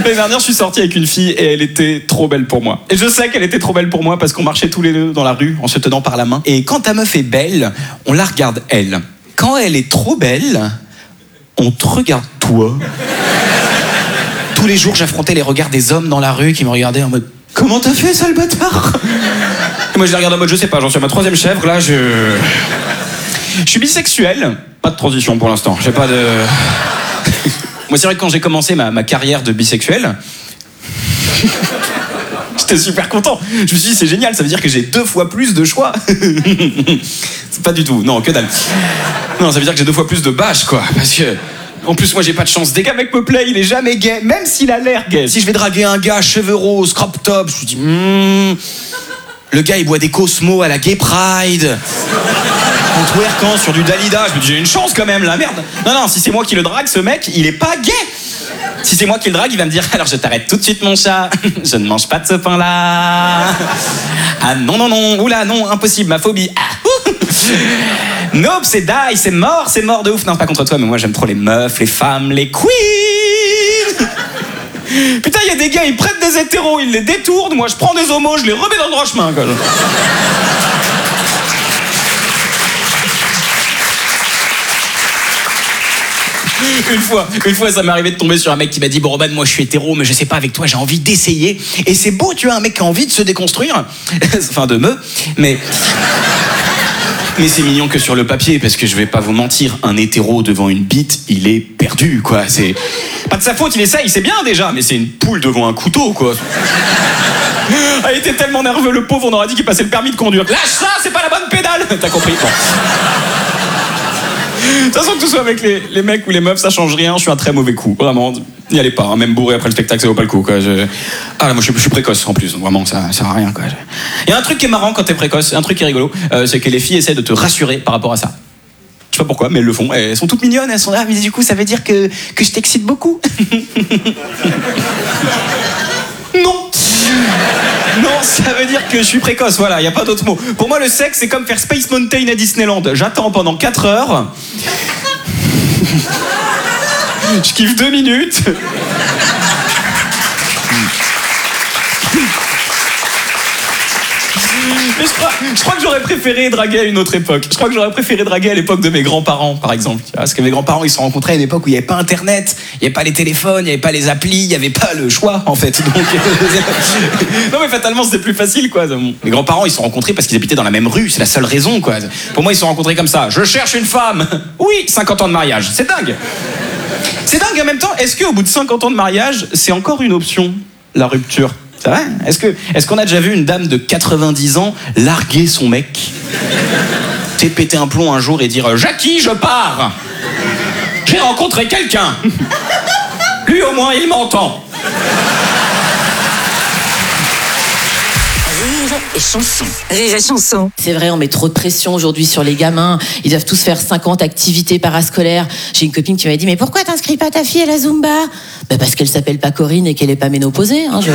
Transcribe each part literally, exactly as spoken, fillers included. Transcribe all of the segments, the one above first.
L'année dernière, je suis sorti avec une fille et elle était trop belle pour moi. Et je sais qu'elle était trop belle pour moi parce qu'on marchait tous les deux dans la rue en se tenant par la main. Et quand ta meuf est belle, on la regarde elle. Quand elle est trop belle, on te regarde toi. Tous les jours, j'affrontais les regards des hommes dans la rue qui me regardaient en mode « Comment t'as fait, sale bâtard ?» Et moi, je les regarde en mode « Je sais pas, j'en suis à ma troisième chèvre, là, je... » Je suis bisexuel. Pas de transition pour l'instant. J'ai pas de... Moi, c'est vrai que quand j'ai commencé ma, ma carrière de bisexuel, j'étais super content. Je me suis dit, c'est génial, ça veut dire que j'ai deux fois plus de choix. C'est pas du tout, non, que dalle. Non, ça veut dire que j'ai deux fois plus de bâches, quoi. Parce que, en plus, moi, j'ai pas de chance. Dès qu'un mec me plaît, il est jamais gay, même s'il a l'air gay. Si je vais draguer un gars, cheveux roses, crop top, je me dis, hmm, le gars, il boit des Cosmo à la Gay Pride. En twerkant sur du Dalida, je me dis j'ai une chance quand même là, merde. Non, non, si c'est moi qui le drague, ce mec, il est pas gay. Si c'est moi qui le drague, il va me dire alors je t'arrête tout de suite mon chat, je ne mange pas de ce pain-là. Ah non, non, non, oula, non, impossible, ma phobie. Ah, nope, c'est die, c'est mort, c'est mort de ouf. Non, pas contre toi, mais moi j'aime trop les meufs, les femmes, les queens. Putain, il y a des gars, ils prennent des hétéros, ils les détournent, moi je prends des homos, je les remets dans le droit chemin, quoi. Une fois, une fois, ça m'est arrivé de tomber sur un mec qui m'a dit « Bon, Robin, moi je suis hétéro, mais je sais pas, avec toi, j'ai envie d'essayer. » Et c'est beau, tu vois, un mec qui a envie de se déconstruire. Enfin, de me. Mais... Mais c'est mignon que sur le papier, parce que je vais pas vous mentir, un hétéro devant une bite, il est perdu, quoi. C'est pas de sa faute, il essaye, c'est bien déjà, mais c'est une poule devant un couteau, quoi. Ah, il était tellement nerveux, le pauvre, on aurait dit qu'il passait le permis de conduire. Lâche ça, c'est pas la bonne pédale. T'as compris, quoi. De toute façon, que ce soit avec les, les mecs ou les meufs, ça change rien. Je suis un très mauvais coup, vraiment. N'y allez pas, hein. Même bourré après le spectacle, ça vaut pas le coup, quoi. Je... Ah là, moi, je suis, je suis précoce en plus, donc vraiment, ça, ça sert à rien, quoi. Il y a un truc qui est marrant quand t'es précoce, un truc qui est rigolo, euh, c'est que les filles essaient de te rassurer par rapport à ça. Je sais pas pourquoi, mais elles le font. Elles sont toutes mignonnes, elles sont là, mais du coup, ça veut dire que, que je t'excite beaucoup. Non. Non, ça veut dire que je suis précoce, voilà, il n'y a pas d'autre mot. Pour moi, le sexe, c'est comme faire Space Mountain à Disneyland. J'attends pendant quatre heures. Je kiffe deux minutes. Mais je crois, je crois que j'aurais préféré draguer à une autre époque. Je crois que j'aurais préféré draguer à l'époque de mes grands-parents, par exemple. Parce que mes grands-parents, ils se sont rencontrés à une époque où il n'y avait pas Internet, il n'y avait pas les téléphones, il n'y avait pas les applis, il n'y avait pas le choix, en fait. Donc... non, mais fatalement, c'était plus facile, quoi. Mes grands-parents, ils se sont rencontrés parce qu'ils habitaient dans la même rue. C'est la seule raison, quoi. Pour moi, ils se sont rencontrés comme ça. Je cherche une femme. Oui, cinquante ans de mariage. C'est dingue. C'est dingue. En même temps, est-ce qu'au bout de cinquante ans de mariage, c'est encore une option, la rupture? C'est vrai? Est-ce que, est-ce qu'on a déjà vu une dame de quatre-vingt-dix ans larguer son mec? T'es péter un plomb un jour et dire « Jackie, je pars! J'ai rencontré quelqu'un! Lui au moins, il m'entend! » Rire et chanson. Rire et chanson. C'est vrai, on met trop de pression aujourd'hui sur les gamins. Ils doivent tous faire cinquante activités parascolaires. J'ai une copine qui m'avait dit « Mais pourquoi t'inscris pas ta fille à la Zumba ?» Bah parce qu'elle s'appelle pas Corinne et qu'elle est pas ménopausée. Hein, je...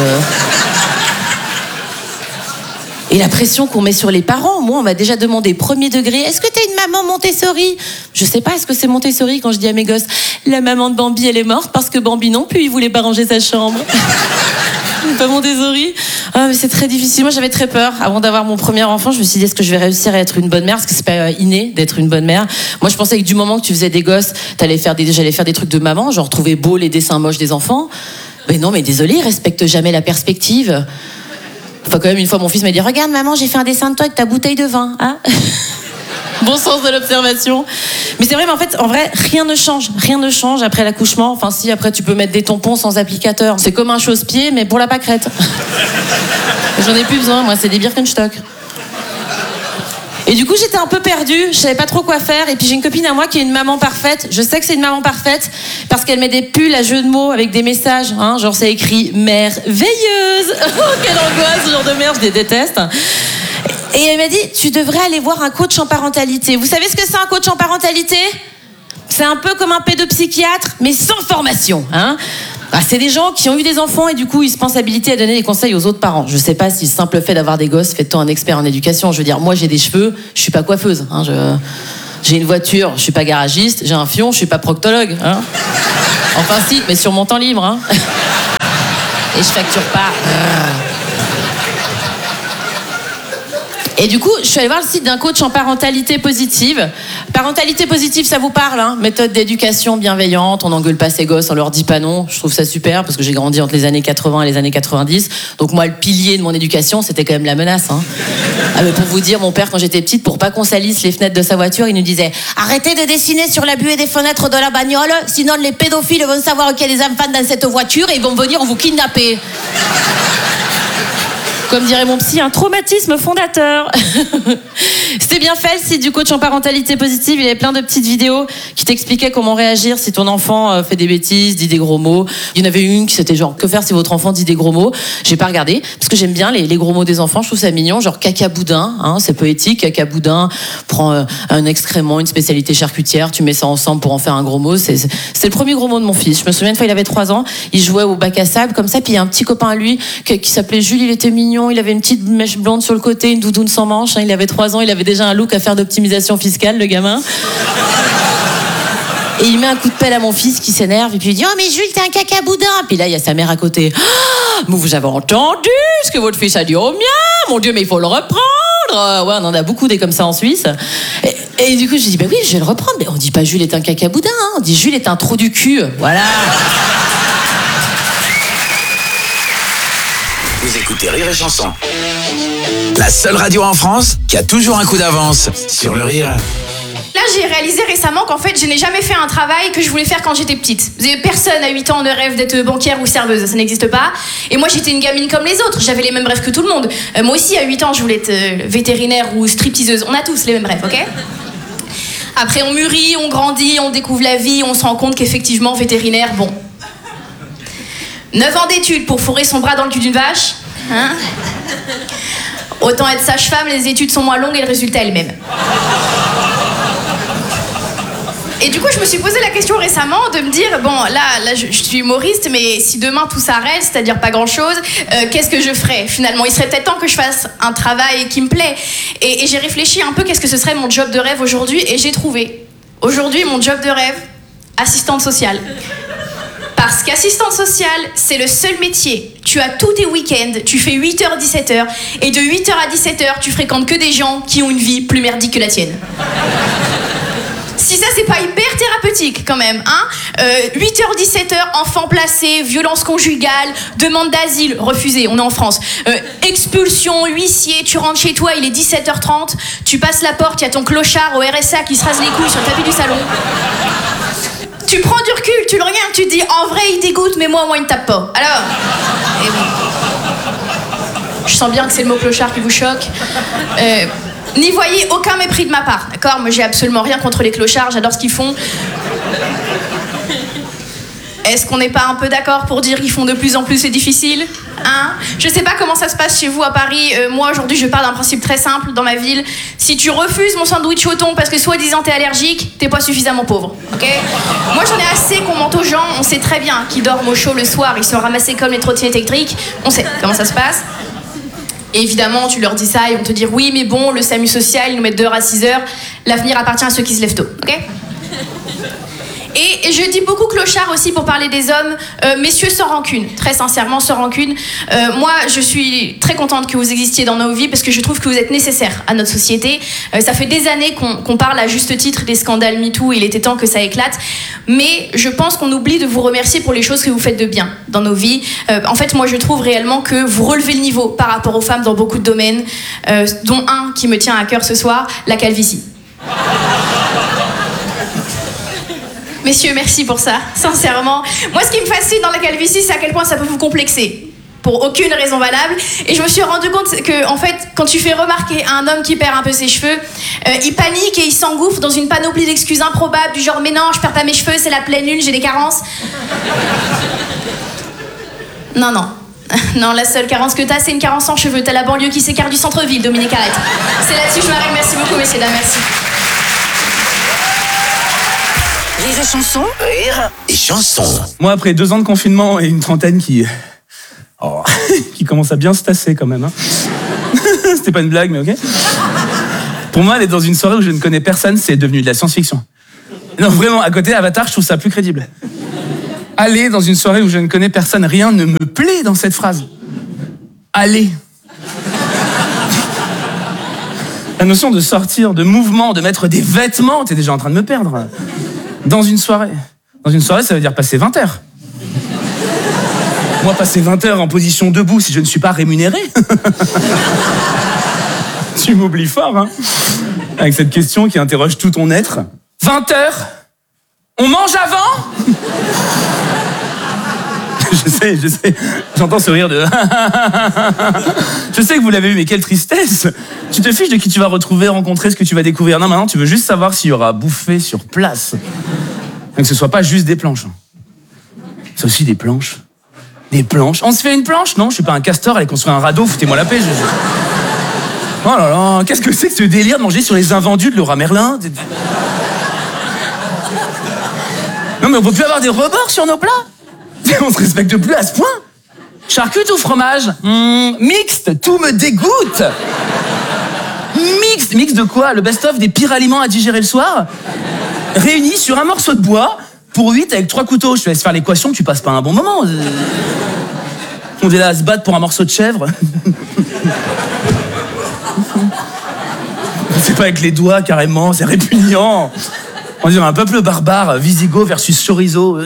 Et la pression qu'on met sur les parents. Moi, on m'a déjà demandé premier degré, est-ce que t'es une maman Montessori? Je sais pas, est-ce que c'est Montessori quand je dis à mes gosses, la maman de Bambi, elle est morte parce que Bambi non plus, il voulait pas ranger sa chambre. Pas Montessori. Ah, mais c'est très difficile. Moi, j'avais très peur. Avant d'avoir mon premier enfant, je me suis dit, est-ce que je vais réussir à être une bonne mère? Parce que c'est pas inné d'être une bonne mère. Moi, je pensais que du moment que tu faisais des gosses, t'allais faire des, j'allais faire des trucs de maman, genre trouver beau les dessins moches des enfants. Mais non, mais désolé, ils respectent jamais la perspective. Enfin, quand même, une fois, mon fils m'a dit, regarde, maman, j'ai fait un dessin de toi avec ta bouteille de vin. Hein? Bon sens de l'observation. Mais c'est vrai, mais en fait, en vrai, rien ne change. Rien ne change après l'accouchement. Enfin, si, après, tu peux mettre des tampons sans applicateur. C'est comme un chausse-pied, mais pour la pâquerette. J'en ai plus besoin, moi, c'est des Birkenstock. Et du coup, j'étais un peu perdue, je savais pas trop quoi faire. Et puis j'ai une copine à moi qui est une maman parfaite. Je sais que c'est une maman parfaite parce qu'elle met des pulls à jeu de mots avec des messages. Hein, genre, c'est écrit « merveilleuse ». Oh, quelle angoisse, ce genre de merde, je les déteste. Et elle m'a dit, tu devrais aller voir un coach en parentalité. Vous savez ce que c'est un coach en parentalité? C'est un peu comme un pédopsychiatre, mais sans formation. Hein, ah, c'est des gens qui ont eu des enfants et du coup, ils se pensent habilités à donner des conseils aux autres parents. Je sais pas si le simple fait d'avoir des gosses fait de toi un expert en éducation. Je veux dire, moi, j'ai des cheveux, je suis pas coiffeuse. Hein, je... J'ai une voiture, je suis pas garagiste. J'ai un fion, je suis pas proctologue. Hein, enfin si, mais sur mon temps libre. Hein. et je facture pas. Et du coup, je suis allée voir le site d'un coach en parentalité positive. Parentalité positive, ça vous parle, hein? Méthode d'éducation bienveillante, on n'engueule pas ses gosses, on leur dit pas non. Je trouve ça super parce que j'ai grandi entre les années quatre-vingts et les années quatre-vingt-dix. Donc moi, le pilier de mon éducation, c'était quand même la menace. Hein. Ah, mais pour vous dire, mon père, quand j'étais petite, pour pas qu'on salisse les fenêtres de sa voiture, il nous disait « Arrêtez de dessiner sur la buée des fenêtres de la bagnole, sinon les pédophiles vont savoir qu'il y a des enfants dans cette voiture et ils vont venir vous kidnapper. » Comme dirait mon psy, un traumatisme fondateur. C'était bien fait, le site du coach en parentalité positive. Il y avait plein de petites vidéos qui t'expliquaient comment réagir si ton enfant fait des bêtises, dit des gros mots. Il y en avait une qui c'était genre, que faire si votre enfant dit des gros mots? J'ai pas regardé, parce que j'aime bien les, les gros mots des enfants, je trouve ça mignon. Genre caca boudin, hein, c'est poétique. Caca boudin, prends euh, un excrément, une spécialité charcutière, tu mets ça ensemble pour en faire un gros mot. C'est, c'est, c'est le premier gros mot de mon fils. Je me souviens une fois, il avait trois ans, il jouait au bac à sable, comme ça, puis il y a un petit copain à lui qui, qui s'appelait Jules, il était mignon. Il avait une petite mèche blonde sur le côté, une doudoune sans manche. Hein, il avait trois ans, il avait déjà un look à faire d'optimisation fiscale, le gamin. Et il met un coup de pelle à mon fils qui s'énerve et puis il dit « Oh mais Jules, t'es un caca boudin !» Puis là, il y a sa mère à côté. Ah, « Mais vous avez entendu ce que votre fils a dit au mien? Mon Dieu, mais il faut le reprendre !» Ouais, on en a beaucoup des comme ça en Suisse. Et, et du coup, j'ai dit « Bah oui, je vais le reprendre. » Mais on dit pas Jules est un caca boudin, hein, on dit Jules est un trou du cul. Voilà. Vous écoutez Rire et Chanson, la seule radio en France qui a toujours un coup d'avance sur le rire. Là, j'ai réalisé récemment qu'en fait, je n'ai jamais fait un travail que je voulais faire quand j'étais petite. Personne à huit ans ne rêve d'être banquière ou serveuse, ça n'existe pas. Et moi, j'étais une gamine comme les autres, j'avais les mêmes rêves que tout le monde. Euh, moi aussi, à huit ans, je voulais être euh, vétérinaire ou stripteaseuse. On a tous les mêmes rêves, ok? Après, on mûrit, on grandit, on découvre la vie, on se rend compte qu'effectivement, vétérinaire, bon... neuf ans d'études pour fourrer son bras dans le cul d'une vache, hein? Autant être sage-femme, les études sont moins longues et le résultat est le même. Et du coup, je me suis posé la question récemment de me dire, bon, là, là je, je suis humoriste, mais si demain tout s'arrête, c'est-à-dire pas grand-chose, euh, qu'est-ce que je ferais finalement? Il serait peut-être temps que je fasse un travail qui me plaît. Et, et j'ai réfléchi un peu, qu'est-ce que ce serait mon job de rêve aujourd'hui? Et j'ai trouvé. Aujourd'hui, mon job de rêve, assistante sociale. Parce qu'assistante sociale, c'est le seul métier. Tu as tous tes week-ends, tu fais huit heures dix-sept heures, et de huit heures à dix-sept heures, tu fréquentes que des gens qui ont une vie plus merdique que la tienne. Si ça, c'est pas hyper thérapeutique, quand même, hein euh, huit heures dix-sept heures, enfant placé, violence conjugale, demande d'asile, refusée, on est en France. Euh, expulsion, huissier, tu rentres chez toi, il est dix-sept heures trente, tu passes la porte, il y a ton clochard au R S A qui se rase les couilles sur le tapis du salon. Tu prends du recul, tu le regardes, tu te dis, en vrai, il dégoûte, mais moi, moi, il ne tape pas. Alors, et bon. Je sens bien que c'est le mot clochard qui vous choque. Euh, N'y voyez aucun mépris de ma part, d'accord? Moi, j'ai absolument rien contre les clochards, j'adore ce qu'ils font. Est-ce qu'on n'est pas un peu d'accord pour dire qu'ils font de plus en plus c'est difficile, hein? Je sais pas comment ça se passe chez vous à Paris. Euh, moi, aujourd'hui, je pars d'un principe très simple dans ma ville. Si tu refuses mon sandwich au thon parce que soi-disant t'es allergique, t'es pas suffisamment pauvre, ok? Moi, j'en ai assez qu'on mente aux gens. On sait très bien qu'ils dorment au chaud le soir, ils sont ramassés comme les trottinettes électriques. On sait comment ça se passe. Et évidemment, tu leur dis ça, ils vont te dire oui, mais bon, le SAMU social, ils nous mettent deux heures à six heures. L'avenir appartient à ceux qui se lèvent tôt, ok? Et je dis beaucoup clochard aussi pour parler des hommes. Euh, messieurs, sans rancune, très sincèrement, sans rancune. Euh, moi, je suis très contente que vous existiez dans nos vies parce que je trouve que vous êtes nécessaires à notre société. Euh, ça fait des années qu'on, qu'on parle à juste titre des scandales MeToo, il était temps que ça éclate. Mais je pense qu'on oublie de vous remercier pour les choses que vous faites de bien dans nos vies. Euh, en fait, moi, je trouve réellement que vous relevez le niveau par rapport aux femmes dans beaucoup de domaines, euh, dont un qui me tient à cœur ce soir, la calvitie. Messieurs, merci pour ça, sincèrement. Moi, ce qui me fascine dans la calvitie, c'est à quel point ça peut vous complexer, pour aucune raison valable. Et je me suis rendu compte que, en fait, quand tu fais remarquer à un homme qui perd un peu ses cheveux, euh, il panique et il s'engouffre dans une panoplie d'excuses improbables, du genre « Mais non, je perds pas mes cheveux, c'est la pleine lune, j'ai des carences. » Non, non. Non, la seule carence que t'as, c'est une carence en cheveux. T'as la banlieue qui s'écarte du centre-ville, Dominique, arrête. C'est là-dessus que je m'arrête. Merci beaucoup, messieurs, dames, merci. Rire et chanson. Rire et Chanson. Moi, après deux ans de confinement et une trentaine qui... Oh, qui commence à bien se tasser quand même. Hein. C'était pas une blague, mais ok. Pour moi, aller dans une soirée où je ne connais personne, c'est devenu de la science-fiction. Non, vraiment, à côté, Avatar, je trouve ça plus crédible. Aller dans une soirée où je ne connais personne, rien ne me plaît dans cette phrase. Aller. La notion de sortir, de mouvement, de mettre des vêtements, t'es déjà en train de me perdre. Dans une soirée. Dans une soirée, ça veut dire passer vingt heures. Moi, passer vingt heures en position debout si je ne suis pas rémunéré. Tu m'oublies fort, hein. Avec cette question qui interroge tout ton être. vingt heures? On mange avant? Je sais, je sais. J'entends ce rire de... Je sais que vous l'avez eu, mais quelle tristesse. Tu te fiches de qui tu vas retrouver, rencontrer, ce que tu vas découvrir. Non, maintenant, tu veux juste savoir s'il y aura à bouffer sur place. Donc, que ce soit pas juste des planches. C'est aussi des planches. Des planches. On se fait une planche? Non, je suis pas un castor, allez construire un radeau, foutez-moi la paix. Je... Oh là là, qu'est-ce que c'est que ce délire de manger sur les invendus de Laura Merlin? Non, mais on peut plus avoir des rebords sur nos plats? On se respecte plus à ce point? Charcute ou fromage? Mmh, mixte, tout me dégoûte. Mixte, mixte de quoi? Le best-of des pires aliments à digérer le soir? Réunis sur un morceau de bois, pour huit avec trois couteaux. Je te laisse faire l'équation, tu passes pas un bon moment. On est là à se battre pour un morceau de chèvre. C'est pas avec les doigts, carrément, c'est répugnant. On dirait un peuple barbare, Visigoth versus chorizo.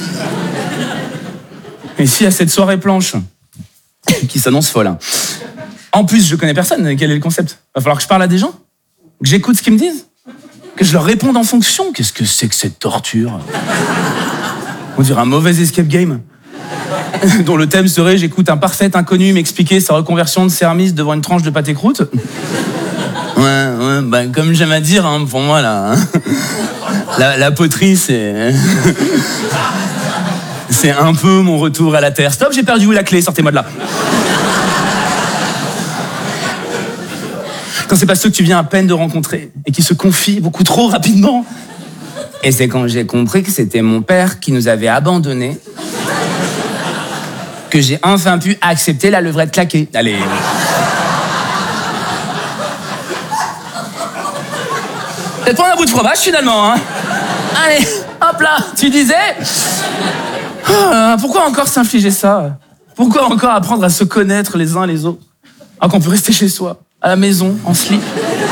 Et si à cette soirée planche, qui s'annonce folle, hein. En plus, je connais personne, quel est le concept? Va falloir que je parle à des gens? Que j'écoute ce qu'ils me disent? Que je leur réponde en fonction? Qu'est-ce que c'est que cette torture? On dirait un mauvais escape game. Dont le thème serait « J'écoute un parfait inconnu m'expliquer sa reconversion de service devant une tranche de pâté croûte ». Ouais, ouais, bah, comme j'aime à dire, hein, pour moi, là, hein, la, la poterie, c'est... c'est un peu mon retour à la terre. Stop, j'ai perdu où la clé? Sortez-moi de là. Quand c'est pas ceux que tu viens à peine de rencontrer et qui se confient beaucoup trop rapidement. Et c'est quand j'ai compris que c'était mon père qui nous avait abandonnés que j'ai enfin pu accepter la levrette claquée. Allez... Peut-être prendre un bout de fromage, finalement, hein. Allez, hop là, tu disais... Ah, pourquoi encore s'infliger ça? Pourquoi encore apprendre à se connaître les uns les autres? Alors qu'on peut rester chez soi, à la maison, en slip.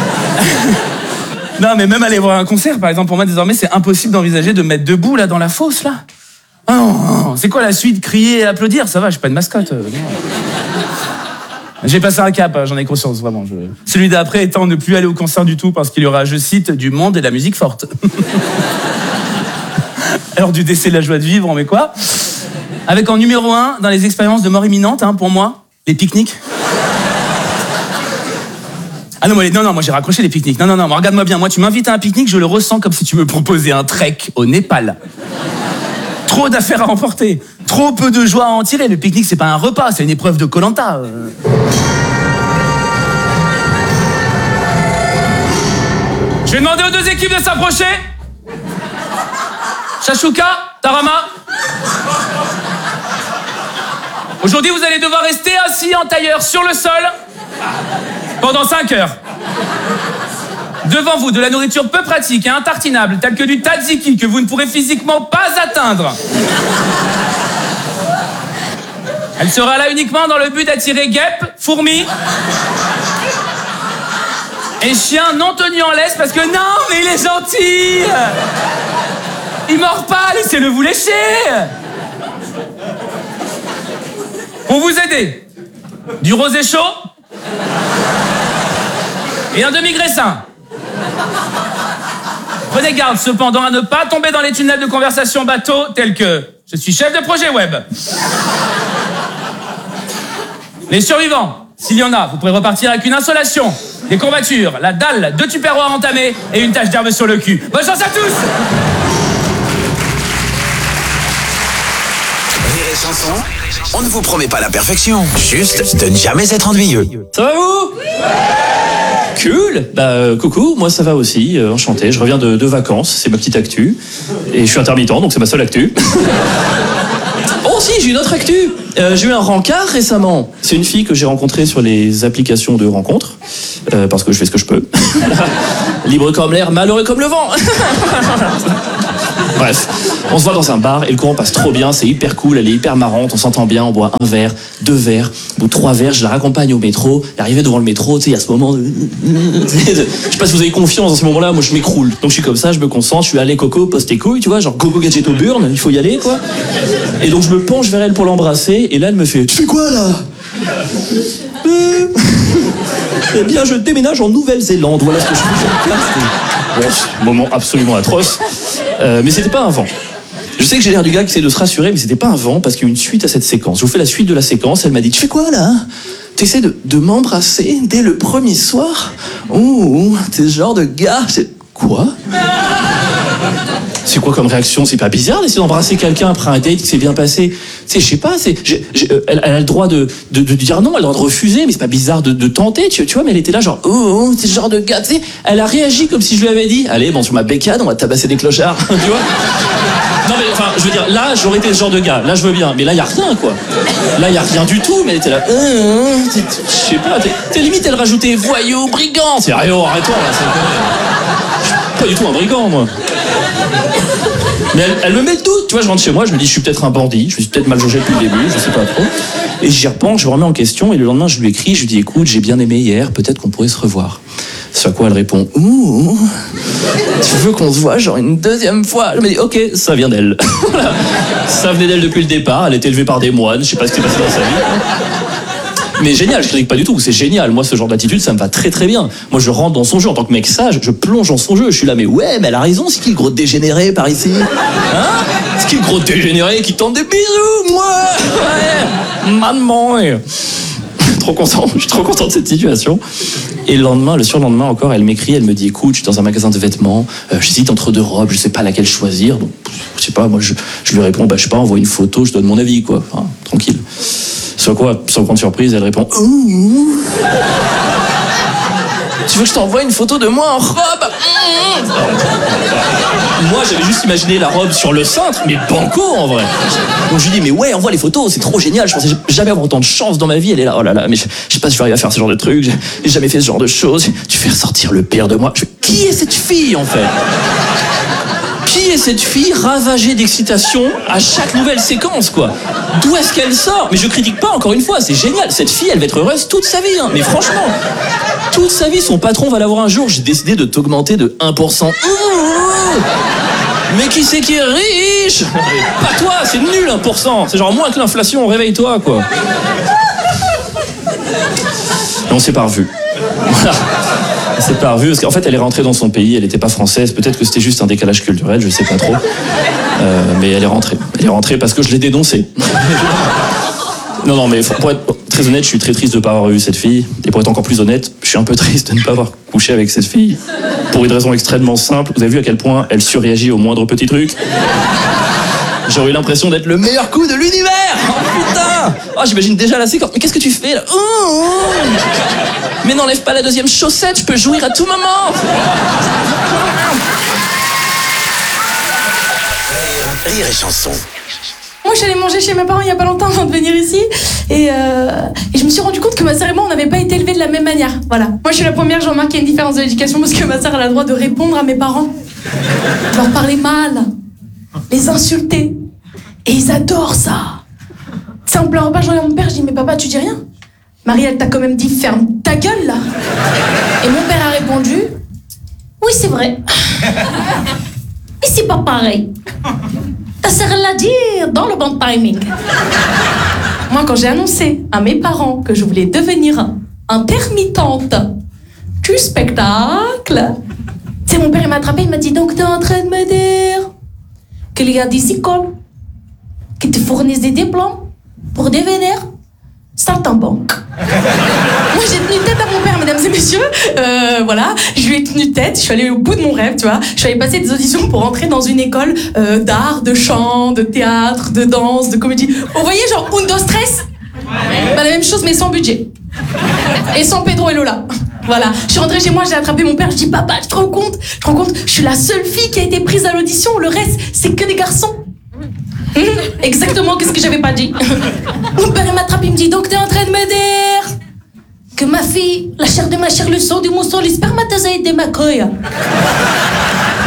Non, mais même aller voir un concert, par exemple, pour moi, désormais, c'est impossible d'envisager de me mettre debout, là, dans la fosse, là. Oh, non, c'est quoi la suite? Crier et applaudir? Ça va, je suis pas une mascotte. Euh, J'ai passé un cap, hein, j'en ai conscience, vraiment. Je... Celui d'après étant ne plus aller au concert du tout parce qu'il y aura, je cite, du monde et de la musique forte. Alors du décès de la joie de vivre, on met quoi? Avec en numéro un, dans les expériences de mort imminente, hein, pour moi, les pique-niques. Ah non, moi, non, non, moi j'ai raccroché les pique-niques. Non, non, non, moi, regarde-moi bien, moi tu m'invites à un pique-nique, je le ressens comme si tu me proposais un trek au Népal. Trop d'affaires à emporter, trop peu de joie à en tirer. Le pique-nique, c'est pas un repas, c'est une épreuve de Koh-Lanta. Euh... Je vais demander aux deux équipes de s'approcher. Shashuka, Tarama. Aujourd'hui, vous allez devoir rester assis en tailleur sur le sol pendant cinq heures. Devant vous, de la nourriture peu pratique et intartinable, telle que du tzatziki que vous ne pourrez physiquement pas atteindre. Elle sera là uniquement dans le but d'attirer guêpes, fourmis et chiens non tenus en laisse parce que non, mais il est gentil. Il mord pas, laissez-le vous lécher. Pour vous aider, du rosé chaud et un demi-graissin. Prenez garde cependant à ne pas tomber dans les tunnels de conversation bateau tels que « Je suis chef de projet web ». Les survivants, s'il y en a, vous pourrez repartir avec une insolation, des courbatures, la dalle, deux tupperwares entamés et une tache d'herbe sur le cul. Bonne chance à tous. Rire et chanson, on ne vous promet pas la perfection, juste de ne jamais être ennuyeux. Ça va vous? Cool. Bah euh, coucou, moi ça va aussi, euh, enchanté. Je reviens de, de vacances, c'est ma petite actu. Et je suis intermittent, donc c'est ma seule actu. Oh si, j'ai une autre actu. Euh, j'ai eu un rencard récemment. C'est une fille que j'ai rencontrée sur les applications de rencontres, euh, parce que je fais ce que je peux. Libre comme l'air, malheureux comme le vent. Bref, on se voit dans un bar et le courant passe trop bien, c'est hyper cool, elle est hyper marrante, on s'entend bien, on boit un verre, deux verres, ou trois verres, je la raccompagne au métro, arrivé devant le métro, tu sais, il y a ce moment de... Je sais pas si vous avez confiance dans ce moment-là, moi je m'écroule. Donc je suis comme ça, je me concentre, je suis allé coco, pose tes couilles, tu vois, genre gogo gadget au burn, il faut y aller, quoi. Et donc je me penche vers elle pour l'embrasser, et là elle me fait « Tu fais quoi, là ?» euh... Eh bien, je déménage en Nouvelle-Zélande, voilà ce que je fais sur place. Bref, moment absolument atroce. Euh, mais c'était pas un vent. Je sais que j'ai l'air du gars qui essaie de se rassurer, mais c'était pas un vent parce qu'il y a eu une suite à cette séquence. Je vous fais la suite de la séquence. Elle m'a dit: tu fais quoi là? T'essaies de, de m'embrasser dès le premier soir? Oh, t'es ce genre de gars. C'est quoi? C'est quoi comme réaction? C'est pas bizarre d'essayer d'embrasser quelqu'un après un date qui s'est bien passé? Tu sais, je sais pas, c'est, j'ai, j'ai, elle, elle a le droit de, de, de dire non, elle a le droit de refuser, mais c'est pas bizarre de, de tenter, tu, tu vois, mais elle était là genre, oh, oh c'est ce genre de gars, tu sais, elle a réagi comme si je lui avais dit, allez, bon, sur ma bécane, on va tabasser des clochards, tu vois. Non mais enfin, je veux dire, là, j'aurais été ce genre de gars, là, je veux bien, mais là, y a rien, quoi. Là, y a rien du tout, mais elle était là, euh, je sais pas, t'es, t'es limite, elle rajoutait voyou, brigand, c'est rien, arrête-toi, là, c'est pas du tout un brigand, moi. Mais elle, elle me met le doute, tu vois, je rentre chez moi, je me dis je suis peut-être un bandit, je me suis peut-être mal jaugé depuis le début, je sais pas trop. Et j'y repense, je me remets en question, et le lendemain je lui écris, je lui dis écoute, j'ai bien aimé hier, peut-être qu'on pourrait se revoir. Sur quoi elle répond ouh, tu veux qu'on se voit genre une deuxième fois? Je me dis ok, ça vient d'elle. Voilà. Ça venait d'elle depuis le départ, elle était élevée par des moines, je sais pas ce qui s'est passé dans sa vie. Mais génial, je critique pas du tout, c'est génial. Moi, ce genre d'attitude, ça me va très très bien. Moi, je rentre dans son jeu en tant que mec sage, je plonge dans son jeu. Je suis là, mais ouais, mais elle a raison, c'est qui le gros dégénéré par ici? Hein? C'est qui le gros dégénéré qui tente des bisous, moi? Ouais, maman. Trop content, je suis trop content de cette situation. Et le lendemain, le surlendemain encore, elle m'écrit, elle me dit écoute, je suis dans un magasin de vêtements, euh, j'hésite entre deux robes, je sais pas laquelle choisir. Donc, je sais pas, moi, je, je lui réponds, bah, je sais pas, envoie une photo, je donne mon avis, quoi. Enfin, tranquille. Sur quoi, sans grande surprise, elle répond ouh. Tu veux que je t'envoie une photo de moi en robe? Moi, j'avais juste imaginé la robe sur le cintre, mais banco en vrai. Donc je lui dis mais ouais, envoie les photos, c'est trop génial. Je pensais jamais avoir autant de chance dans ma vie. Elle est là, oh là là, mais je, je sais pas si je vais arriver à faire ce genre de truc. J'ai, j'ai jamais fait ce genre de choses. Tu fais ressortir le pire de moi. Je fais, qui est cette fille en fait? Qui est cette fille ravagée d'excitation à chaque nouvelle séquence, quoi? D'où est-ce qu'elle sort? Mais je critique pas, encore une fois, c'est génial. Cette fille, elle va être heureuse toute sa vie, hein. Mais franchement, toute sa vie, son patron va l'avoir un jour. J'ai décidé de t'augmenter de un pour cent. Ouh, mais qui c'est qui est riche? Pas toi, c'est nul un pour cent. C'est genre moins que l'inflation, réveille-toi, quoi. Et on s'est pas revus. Voilà. On s'est pas revus parce qu'en fait elle est rentrée dans son pays, elle était pas française, peut-être que c'était juste un décalage culturel, je sais pas trop. Euh, mais elle est rentrée. Elle est rentrée parce que je l'ai dénoncée. Non, non, mais pour être très honnête, je suis très triste de pas avoir eu cette fille. Et pour être encore plus honnête, je suis un peu triste de ne pas avoir couché avec cette fille. Pour une raison extrêmement simple, vous avez vu à quel point elle surréagit au moindre petit truc? J'aurais eu l'impression d'être le meilleur coup de l'univers. Oh putain. Oh, j'imagine déjà la séquence. Mais qu'est-ce que tu fais là? Oh, mais n'enlève pas la deuxième chaussette, je peux jouir à tout moment. Rire et chanson. Moi, je suis allée manger chez mes parents il y a pas longtemps avant de venir ici. Et, euh, et je me suis rendu compte que ma sœur et moi, on n'avait pas été élevés de la même manière. Voilà. Moi, je suis la première, j'ai remarqué une différence de l'éducation parce que ma sœur, elle a le droit de répondre à mes parents. De leur parler mal. Les insulter. Et ils adorent ça. Tu sais, en plein repas, je regarde mon père, je dis mais papa, tu dis rien? Marie, elle t'a quand même dit ferme ta gueule là. Et mon père a répondu oui, c'est vrai. Mais c'est pas pareil. Ta sœur l'a dit dans le bon timing. Moi, quand j'ai annoncé à mes parents que je voulais devenir intermittente du spectacle, tu sais, mon père il m'a attrapé, il m'a dit donc t'es en train de me dire qu'il y a des écoles qui te fournissent des diplômes pour devenir saltimbanque. Moi j'ai tenu tête à mon père, mesdames et messieurs. Euh, voilà, je lui ai tenu tête, je suis allée au bout de mon rêve, tu vois. Je suis allée passer des auditions pour entrer dans une école euh, d'art, de chant, de théâtre, de danse, de comédie. Vous voyez, genre Undo Stress? Bah, la même chose mais sans budget. Et sans Pedro et Lola. Voilà, je suis rentrée chez moi, j'ai attrapé mon père, je dis papa, tu te rends compte? Tu te rends compte? Je suis la seule fille qui a été prise à l'audition, le reste, c'est que des garçons. Mmh, exactement, qu'est-ce que j'avais pas dit? Mon père il m'attrape, il me dit donc t'es en train de me dire que ma fille, la chair de ma chair, le sang du mousson, les spermatozoïdes de ma couille.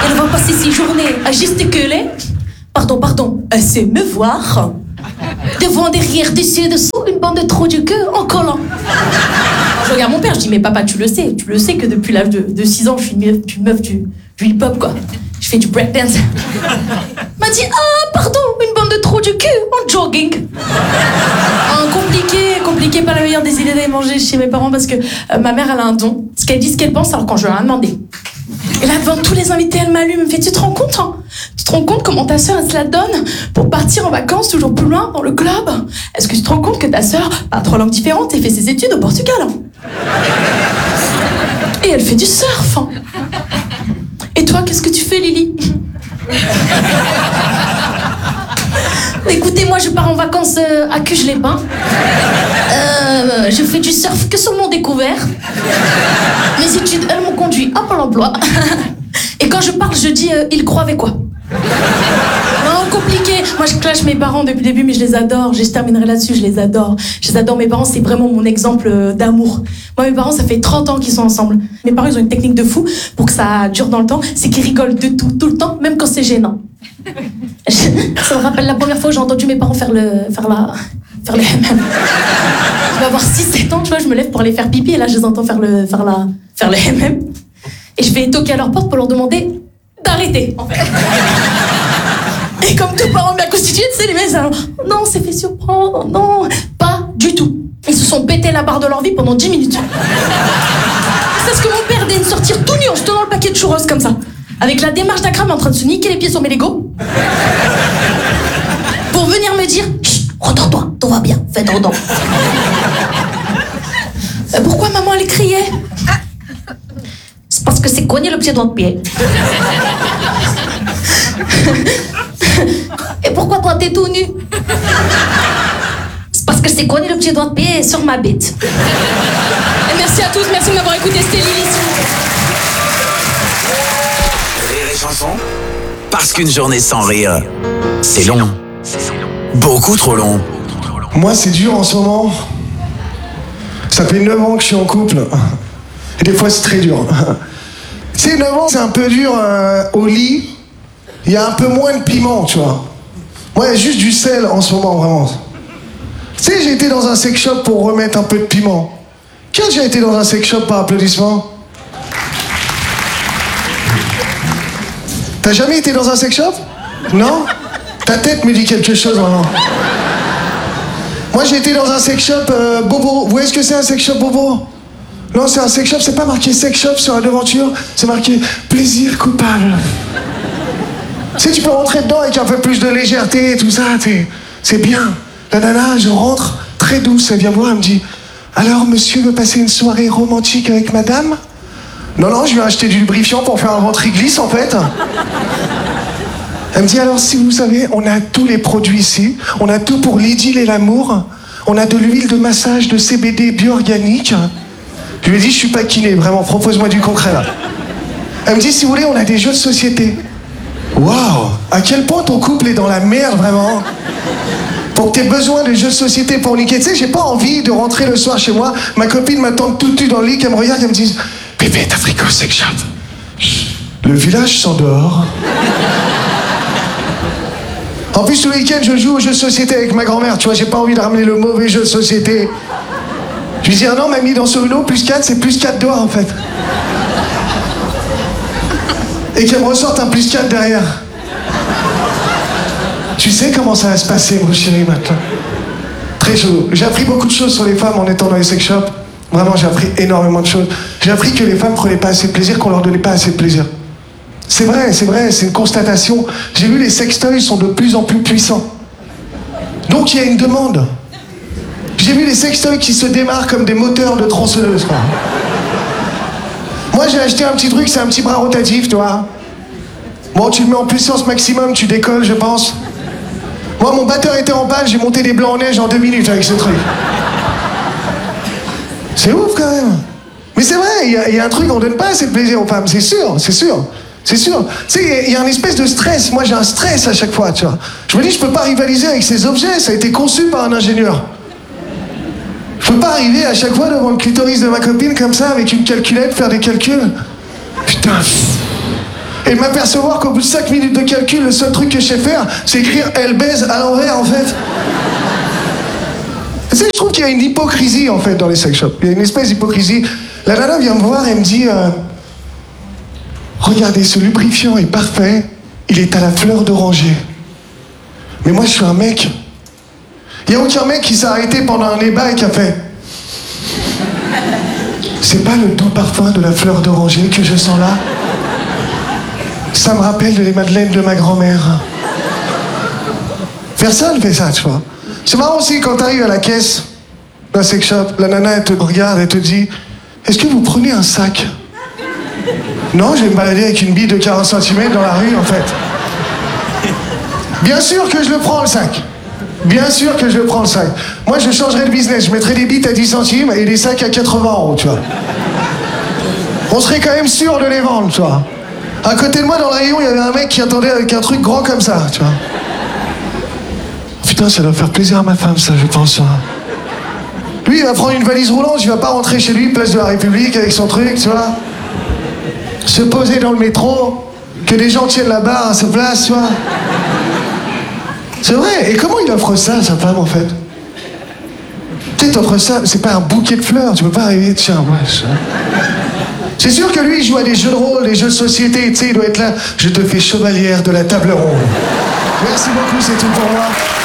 Elle va passer ses journées à gesticuler. Pardon, pardon, à s'émeuvoir. Devant, derrière, dessus, dessous, une bande de trous du cul en collant. Je regarde mon père, je dis, mais papa, tu le sais, tu le sais que depuis l'âge de, de six ans, je suis une meuf, une meuf du, du hip-hop, quoi. Je fais du breakdance. Il m'a dit, ah, pardon, une bande de trous du cul en jogging. Ah, compliqué, compliqué, pas la meilleure des idées d'aller manger chez mes parents parce que euh, ma mère, elle a un don. Ce qu'elle dit, ce qu'elle pense, alors quand je lui ai demandé. Et là, devant tous les invités, elle m'allume, elle me fait, tu te rends compte, hein? Tu te rends compte comment ta sœur, elle se la donne pour partir en vacances toujours plus loin dans le club? Est-ce que tu te rends compte que ta sœur parle trois langues différentes et fait ses études au Portugal, hein? Et elle fait du surf, hein? Et toi, qu'est-ce que tu fais, Lily? Écoutez, moi, je pars en vacances euh, à Cuges-les-Bains. Euh, je fais du surf que sur mon découvert. Mes études, elles m'ont conduit à Pôle emploi. Et quand je parle, je dis, euh, ils croient avec quoi? Non, compliqué. Moi, je clash mes parents depuis le début, mais je les adore. Je terminerai là-dessus, je les adore. Je les adore. Mes parents, c'est vraiment mon exemple euh, d'amour. Moi, mes parents, ça fait trente ans qu'ils sont ensemble. Mes parents, ils ont une technique de fou pour que ça dure dans le temps. C'est qu'ils rigolent de tout, tout le temps, même quand c'est gênant. Ça me rappelle la première fois où j'ai entendu mes parents faire le... faire la... faire le M M. Je vais avoir six sept ans, tu vois, je me lève pour aller faire pipi et là, je les entends faire le... faire la... faire le M M. Et je vais toquer à leur porte pour leur demander d'arrêter, en fait. Et comme tout parent bien constitué, tu sais, les mecs, alors, non, c'est fait surprendre, non, pas du tout. Ils se sont pété la barre de leur vie pendant dix minutes. C'est ce que mon père daigne sortir tout nu en se tenant le paquet de churros comme ça. Avec la démarche d'un crâne en train de se niquer les pieds sur mes Legos. Pour venir me dire, chut, rendors-toi, tout va bien, fais ton don. Euh, pourquoi maman elle criait? C'est parce que c'est cogné le pied dans le pied. Et pourquoi toi t'es tout nu? C'est parce que c'est cogné le pied dans le pied sur ma bite. Et merci à tous, merci de m'avoir écouté, c'était Lily. Rire et chanson. Parce qu'une journée sans rire, c'est long. Beaucoup trop long. Moi, c'est dur en ce moment. Ça fait neuf ans que je suis en couple. Et des fois, c'est très dur. Tu sais, neuf ans, c'est un peu dur euh, au lit. Il y a un peu moins de piment, tu vois. Moi, il y a juste du sel en ce moment, vraiment. Tu sais, j'ai été dans un sex shop pour remettre un peu de piment. Qui a déjà été dans un sex shop par applaudissement? T'as jamais été dans un sex shop? Non? Ta tête me dit quelque chose, vraiment. Moi, j'ai été dans un sex shop euh, bobo. Vous voyez ce que c'est un sex shop bobo? Non, c'est un sex shop, c'est pas marqué sex shop sur la devanture, c'est marqué plaisir coupable. Tu sais, tu peux rentrer dedans avec un peu plus de légèreté et tout ça, c'est bien. La nana, je rentre, très douce, elle vient me voir, elle me dit « Alors, monsieur veut passer une soirée romantique avec madame ?» Non, non, je lui ai acheté du lubrifiant pour faire un ventre glisse, en fait. Elle me dit « Alors, si vous savez, on a tous les produits ici, on a tout pour l'idylle et l'amour, on a de l'huile de massage de C B D bio-organique. » Je lui ai dit « Je suis pas kiné, vraiment, propose-moi du concret, là. » Elle me dit « Si vous voulez, on a des jeux de société. » Waouh! À quel point ton couple est dans la merde, vraiment? Pour que t'aies besoin de jeux de société pour niquer. Tu sais, j'ai pas envie de rentrer le soir chez moi, ma copine m'attend tout nu dans le lit, qu'elle me regarde, qu'elle me dise « Bébé, t'as pris quoi, sex shop ?» Le village s'endort. En plus, tout le week-end, je joue aux jeux de société avec ma grand-mère. Tu vois, j'ai pas envie de ramener le mauvais jeu de société. Je lui dis « Ah non, mamie, dans ce Uno, plus quatre, c'est plus quatre doigts, en fait. » Et qu'elle me ressorte un plus quatre derrière. Tu sais comment ça va se passer, mon chéri, maintenant. Très chaud. J'ai appris beaucoup de choses sur les femmes en étant dans les sex shops. Vraiment, j'ai appris énormément de choses. J'ai appris que les femmes prenaient pas assez de plaisir, qu'on leur donnait pas assez de plaisir. C'est vrai, c'est vrai, c'est une constatation. J'ai vu les sextoys sont de plus en plus puissants. Donc il y a une demande. J'ai vu les sextoys qui se démarrent comme des moteurs de tronçonneuse, quoi. Moi, j'ai acheté un petit truc, c'est un petit bras rotatif, tu vois. Bon, tu le mets en puissance maximum, tu décolles, je pense. Moi, mon batteur était en panne, j'ai monté des blancs en neige en deux minutes avec ce truc. C'est ouf, quand même. Mais c'est vrai, il y, y a un truc, on donne pas assez de plaisir aux femmes, c'est sûr, c'est sûr. C'est sûr. Tu sais, il y a une espèce de stress. Moi, j'ai un stress à chaque fois, tu vois. Je me dis, je peux pas rivaliser avec ces objets, ça a été conçu par un ingénieur. Je peux pas arriver à chaque fois devant le clitoris de ma copine comme ça, avec une calculette, faire des calculs. Putain. Et de m'apercevoir qu'au bout de cinq minutes de calcul, le seul truc que je sais faire, c'est écrire « elle baise » à l'envers, en fait. Tu sais, je trouve qu'il y a une hypocrisie, en fait, dans les sex shops. Il y a une espèce d'hypocrisie. La nana vient me voir et me dit euh, « Regardez, ce lubrifiant est parfait, il est à la fleur d'oranger. » Mais moi, je suis un mec. Il n'y a aucun mec qui s'est arrêté pendant un débat et qui a fait « C'est pas le doux parfum de la fleur d'oranger que je sens là ? Ça me rappelle les madeleines de ma grand-mère. » Personne fait ça, tu vois. C'est marrant aussi quand t'arrives à la caisse d'un sex shop, la nana elle te regarde, elle te dit « Est-ce que vous prenez un sac ?» Non, je vais me balader avec une bille de quarante centimètres dans la rue, en fait. Bien sûr que je le prends, le sac. Bien sûr que je le prends, le sac. Moi, je changerais de business. Je mettrais des bites à dix centimes et des sacs à quatre-vingts euros, tu vois. On serait quand même sûr de les vendre, tu vois. À côté de moi, dans le rayon, il y avait un mec qui attendait avec un truc grand comme ça, tu vois. Putain, ça doit faire plaisir à ma femme, ça, je pense. Hein. Lui, il va prendre une valise roulante, il va pas rentrer chez lui, place de la République, avec son truc, tu vois. Se poser dans le métro, que des gens tiennent la barre à sa place, tu vois. C'est vrai, et comment il offre ça à sa femme, en fait? Tu sais, t'offres ça, c'est pas un bouquet de fleurs, tu peux pas arriver, tiens, ouais, ça... C'est sûr que lui, il joue à des jeux de rôle, des jeux de société, tu sais, il doit être là. Je te fais chevalière de la table ronde. Merci beaucoup, c'est tout pour moi.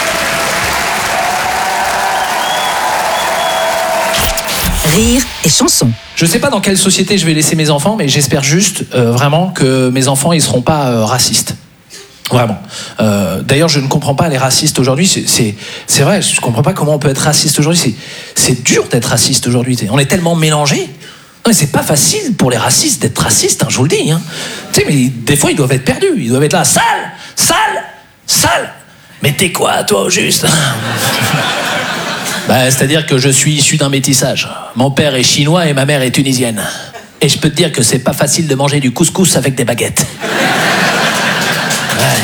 Rire et chanson. Je sais pas dans quelle société je vais laisser mes enfants, mais j'espère juste euh, vraiment que mes enfants ils seront pas euh, racistes. Vraiment. Euh, d'ailleurs, je ne comprends pas les racistes aujourd'hui. C'est, c'est, c'est vrai, je comprends pas comment on peut être raciste aujourd'hui. C'est, c'est dur d'être raciste aujourd'hui. On est tellement mélangés. Non, mais c'est pas facile pour les racistes d'être racistes, hein, je vous le dis. Hein. Tu sais, mais des fois, ils doivent être perdus. Ils doivent être là, sale, sale, sale. Mais t'es quoi, toi, au juste? Bah, c'est-à-dire que je suis issu d'un métissage. Mon père est chinois et ma mère est tunisienne. Et je peux te dire que c'est pas facile de manger du couscous avec des baguettes. Ouais.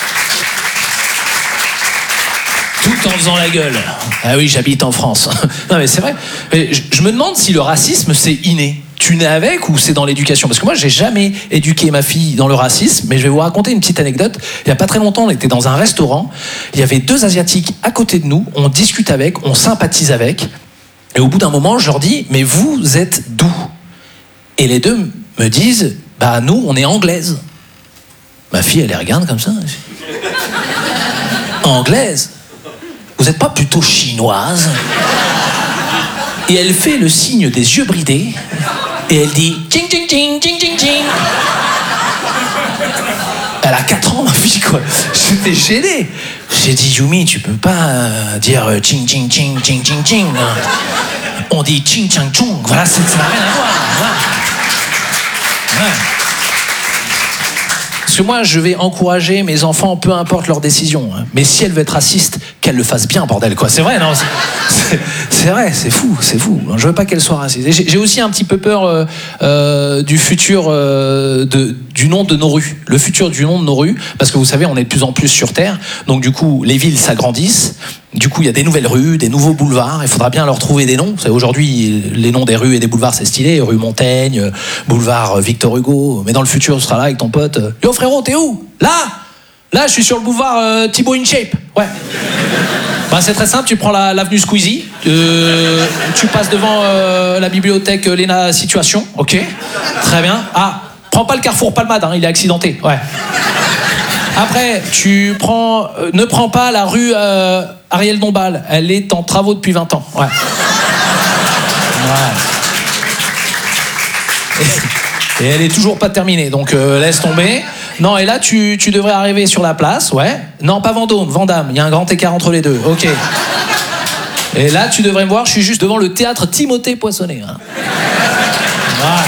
Tout en faisant la gueule. Ah oui, j'habite en France. Non mais c'est vrai. Mais je, je me demande si le racisme c'est inné. Tu nais avec ou c'est dans l'éducation? Parce que moi j'ai jamais éduqué ma fille dans le racisme, mais je vais vous raconter une petite anecdote. Il y a pas très longtemps, on était dans un restaurant. Il y avait deux Asiatiques à côté de nous. On discute avec, on sympathise avec. Et au bout d'un moment, je leur dis, mais vous êtes d'où? Et les deux me disent, bah nous, on est anglaises. Ma fille, elle les regarde comme ça. Anglaise? Vous n'êtes pas plutôt chinoise? Et elle fait le signe des yeux bridés. Et elle dit ching ching ching ching ching ching. Elle a quatre ans, ma fille, quoi. J'étais gêné. J'ai dit, Yumi, tu peux pas euh, dire ching ching ching ching ching ching. On dit ching chang chung. Voilà, ça n'a rien à voir. Voilà. Ouais. Parce que moi, je vais encourager mes enfants, peu importe leur décision. Hein. Mais si elle veut être raciste, qu'elle le fasse bien, bordel, quoi. C'est vrai, non? C'est, c'est vrai, c'est fou, c'est fou. Je veux pas qu'elle soit raciste. Et j'ai, j'ai aussi un petit peu peur euh, euh, du futur euh, de, du nom de nos rues. Le futur du nom de nos rues, parce que vous savez, on est de plus en plus sur Terre. Donc du coup, les villes s'agrandissent. Du coup, il y a des nouvelles rues, des nouveaux boulevards. Il faudra bien leur trouver des noms. C'est aujourd'hui, les noms des rues et des boulevards, c'est stylé. Rue Montaigne, boulevard Victor Hugo. Mais dans le futur, tu seras là avec ton pote. Yo frérot, t'es où? Là Là, je suis sur le boulevard euh, Thibaut InShape. Ouais. Bah, c'est très simple, tu prends la, l'avenue Squeezie. Euh, tu passes devant euh, la bibliothèque euh, Léna Situation. Ok. Très bien. Ah, prends pas le carrefour Palmade, hein, il est accidenté. Ouais. Après, tu prends, euh, ne prends pas la rue euh, Ariel Dombal. Elle est en travaux depuis vingt ans. Ouais. Ouais. Et, et elle est toujours pas terminée, donc euh, laisse tomber. Non, et là, tu, tu devrais arriver sur la place, ouais. Non, pas Vendôme, Vandame. Il y a un grand écart entre les deux. Ok. Et là, tu devrais me voir, je suis juste devant le théâtre Timothée Poissonnet. Hein. Voilà.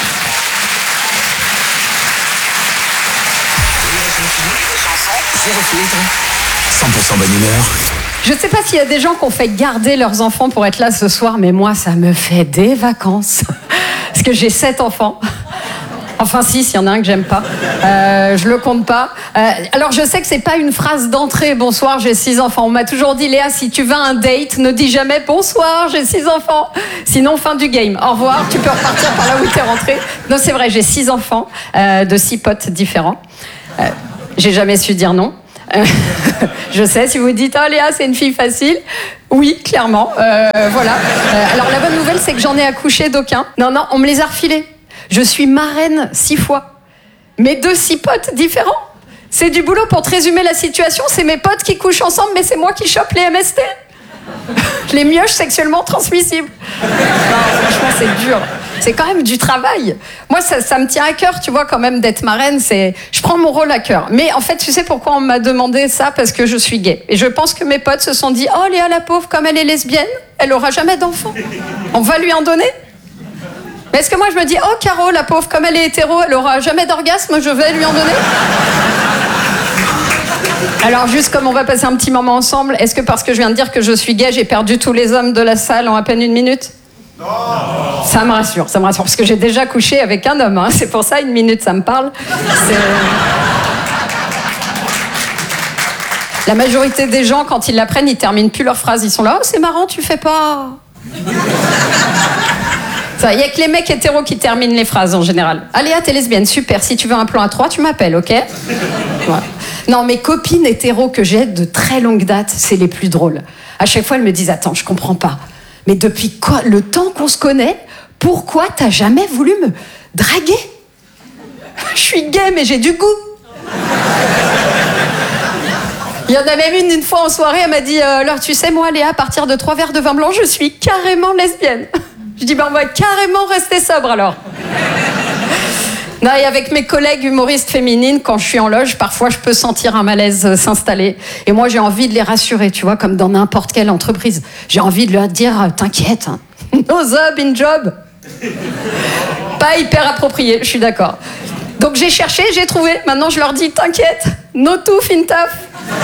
cent pour cent bonne humeur. Je ne sais pas s'il y a des gens qui ont fait garder leurs enfants pour être là ce soir, mais moi, ça me fait des vacances. Parce que j'ai sept enfants. Enfin si, s'il y en a un que j'aime pas. Euh, je le compte pas. Euh, alors je sais que c'est pas une phrase d'entrée. Bonsoir, j'ai six enfants. On m'a toujours dit, Léa, si tu vas à un date, ne dis jamais bonsoir, j'ai six enfants. Sinon, fin du game. Au revoir, tu peux repartir par là où t'es rentré. Non, c'est vrai, j'ai six enfants euh, de six potes différents. Euh, j'ai jamais su dire non. Euh, je sais, si vous dites, ah oh, Léa, c'est une fille facile. Oui, clairement. Euh, voilà. Euh, alors la bonne nouvelle, c'est que j'en ai accouché d'aucun. Non, non, on me les a refilés. Je suis marraine six fois. Mais de six potes différents. C'est du boulot. Pour te résumer la situation, c'est mes potes qui couchent ensemble, mais c'est moi qui chope les M S T. Les mioches sexuellement transmissibles. Non, franchement, c'est dur. C'est quand même du travail. Moi, ça, ça me tient à cœur, tu vois, quand même, d'être marraine. C'est... Je prends mon rôle à cœur. Mais en fait, tu sais pourquoi on m'a demandé ça? Parce que je suis gay. Et je pense que mes potes se sont dit, oh, Léa, la pauvre, comme elle est lesbienne, elle aura jamais d'enfant. On va lui en donner? Mais est-ce que moi, je me dis, oh, Caro, la pauvre, comme elle est hétéro, elle aura jamais d'orgasme, je vais lui en donner? Alors, juste comme on va passer un petit moment ensemble, est-ce que parce que je viens de dire que je suis gay, j'ai perdu tous les hommes de la salle en à peine une minute? Non. Ça me rassure, ça me rassure, parce que j'ai déjà couché avec un homme, hein. C'est pour ça, une minute, ça me parle. C'est... La majorité des gens, quand ils l'apprennent, ils terminent plus leur phrase. Ils sont là, oh, c'est marrant, tu fais pas... Il n'y a que les mecs hétéros qui terminent les phrases en général. Allez, t'es lesbienne, super. Si tu veux un plan à trois, tu m'appelles, ok? Ouais. Non, mes copines hétéros que j'ai de très longue date, c'est les plus drôles. À chaque fois, elles me disent, attends, je comprends pas. Mais depuis quoi, le temps qu'on se connaît, pourquoi t'as jamais voulu me draguer? Je suis gay, mais j'ai du goût. Il y en a même une, une fois en soirée, elle m'a dit, euh, alors tu sais, moi, Léa, à partir de trois verres de vin blanc, je suis carrément lesbienne. Je dis, ben on va carrément rester sobre alors. Non, et avec mes collègues humoristes féminines, quand je suis en loge, parfois je peux sentir un malaise s'installer. Et moi, j'ai envie de les rassurer, tu vois, comme dans n'importe quelle entreprise. J'ai envie de leur dire, t'inquiète, hein, no job in job. Pas hyper approprié, je suis d'accord. Donc j'ai cherché, j'ai trouvé. Maintenant, je leur dis, t'inquiète, no touf in taf.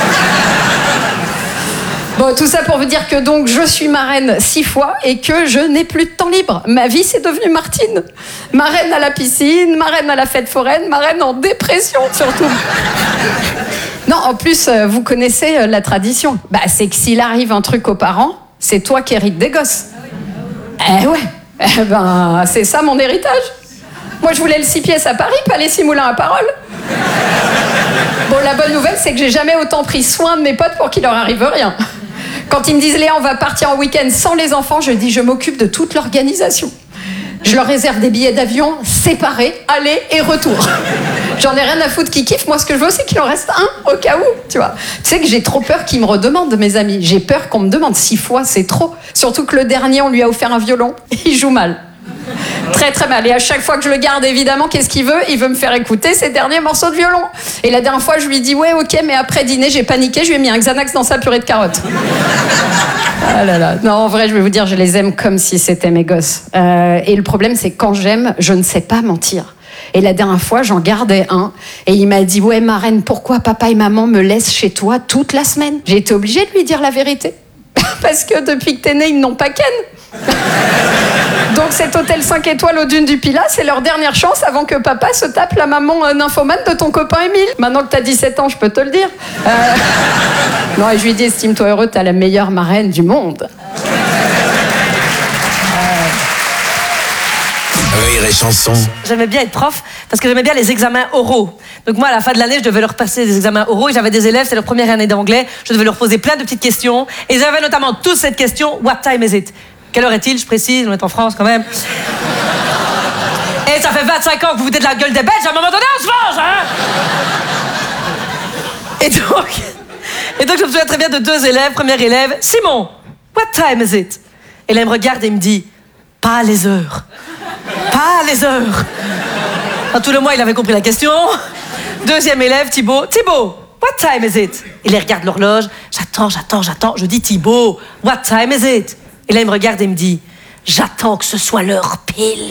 Bon, tout ça pour vous dire que donc je suis marraine six fois et que je n'ai plus de temps libre. Ma vie, c'est devenu Martine. Marraine à la piscine, marraine à la fête foraine, marraine en dépression surtout. Non, en plus, vous connaissez la tradition. Bah, c'est que s'il arrive un truc aux parents, c'est toi qui hérites des gosses. Eh ouais, eh ben, c'est ça mon héritage. Moi, je voulais le six pièces à Paris, pas les six moulins à Parole. Bon, la bonne nouvelle, c'est que j'ai jamais autant pris soin de mes potes pour qu'il leur arrive rien. Quand ils me disent, Léa, on va partir en week-end sans les enfants, je dis, je m'occupe de toute l'organisation. Je leur réserve des billets d'avion séparés, aller et retour. J'en ai rien à foutre qu'ils kiffent. Moi, ce que je veux, c'est qu'il en reste un au cas où, tu vois. Tu sais que j'ai trop peur qu'ils me redemandent, mes amis. J'ai peur qu'on me demande six fois, c'est trop. Surtout que le dernier, on lui a offert un violon. Il joue mal. Très très mal. Et à chaque fois que je le garde, évidemment, qu'est-ce qu'il veut? Il veut me faire écouter ses derniers morceaux de violon. Et la dernière fois, je lui dis, ouais, ok, mais après dîner, j'ai paniqué, je lui ai mis un Xanax dans sa purée de carottes. Ah là là. Non, en vrai, je vais vous dire, je les aime comme si c'était mes gosses. Euh, et le problème, c'est que quand j'aime, je ne sais pas mentir. Et la dernière fois, j'en gardais un. Et il m'a dit, ouais, marraine, pourquoi papa et maman me laissent chez toi toute la semaine? J'ai été obligée de lui dire la vérité. Parce que depuis que t'es né, ils n'ont pas ken. Donc cet hôtel cinq étoiles aux dunes du Pilat, c'est leur dernière chance avant que papa se tape la maman euh, nymphomane de ton copain Émile. Maintenant que t'as dix-sept ans, je peux te le dire. Euh... Non, et je lui dis, estime-toi heureux, t'as la meilleure marraine du monde. Rire et chanson. J'aimais bien être prof parce que j'aimais bien les examens oraux. Donc moi, à la fin de l'année, je devais leur passer des examens oraux et j'avais des élèves, c'est leur première année d'anglais, je devais leur poser plein de petites questions et j'avais notamment tous cette question, what time is it? Quelle heure est-il? Je précise, on est en France quand même. Et ça fait vingt-cinq ans que vous vous dites de la gueule des Belges, à un moment donné, on se venge, hein? Et donc, et donc, je me souviens très bien de deux élèves. Premier élève, Simon, what time is it? Et là, il me regarde et il me dit, pas les heures. Pas les heures. En tout le mois, il avait compris la question. Deuxième élève, Thibaut, Thibaut, what time is it? Il les regarde l'horloge, j'attends, j'attends, j'attends. Je dis, Thibaut, what time is it? Et là, il me regarde et me dit, j'attends que ce soit l'heure pile.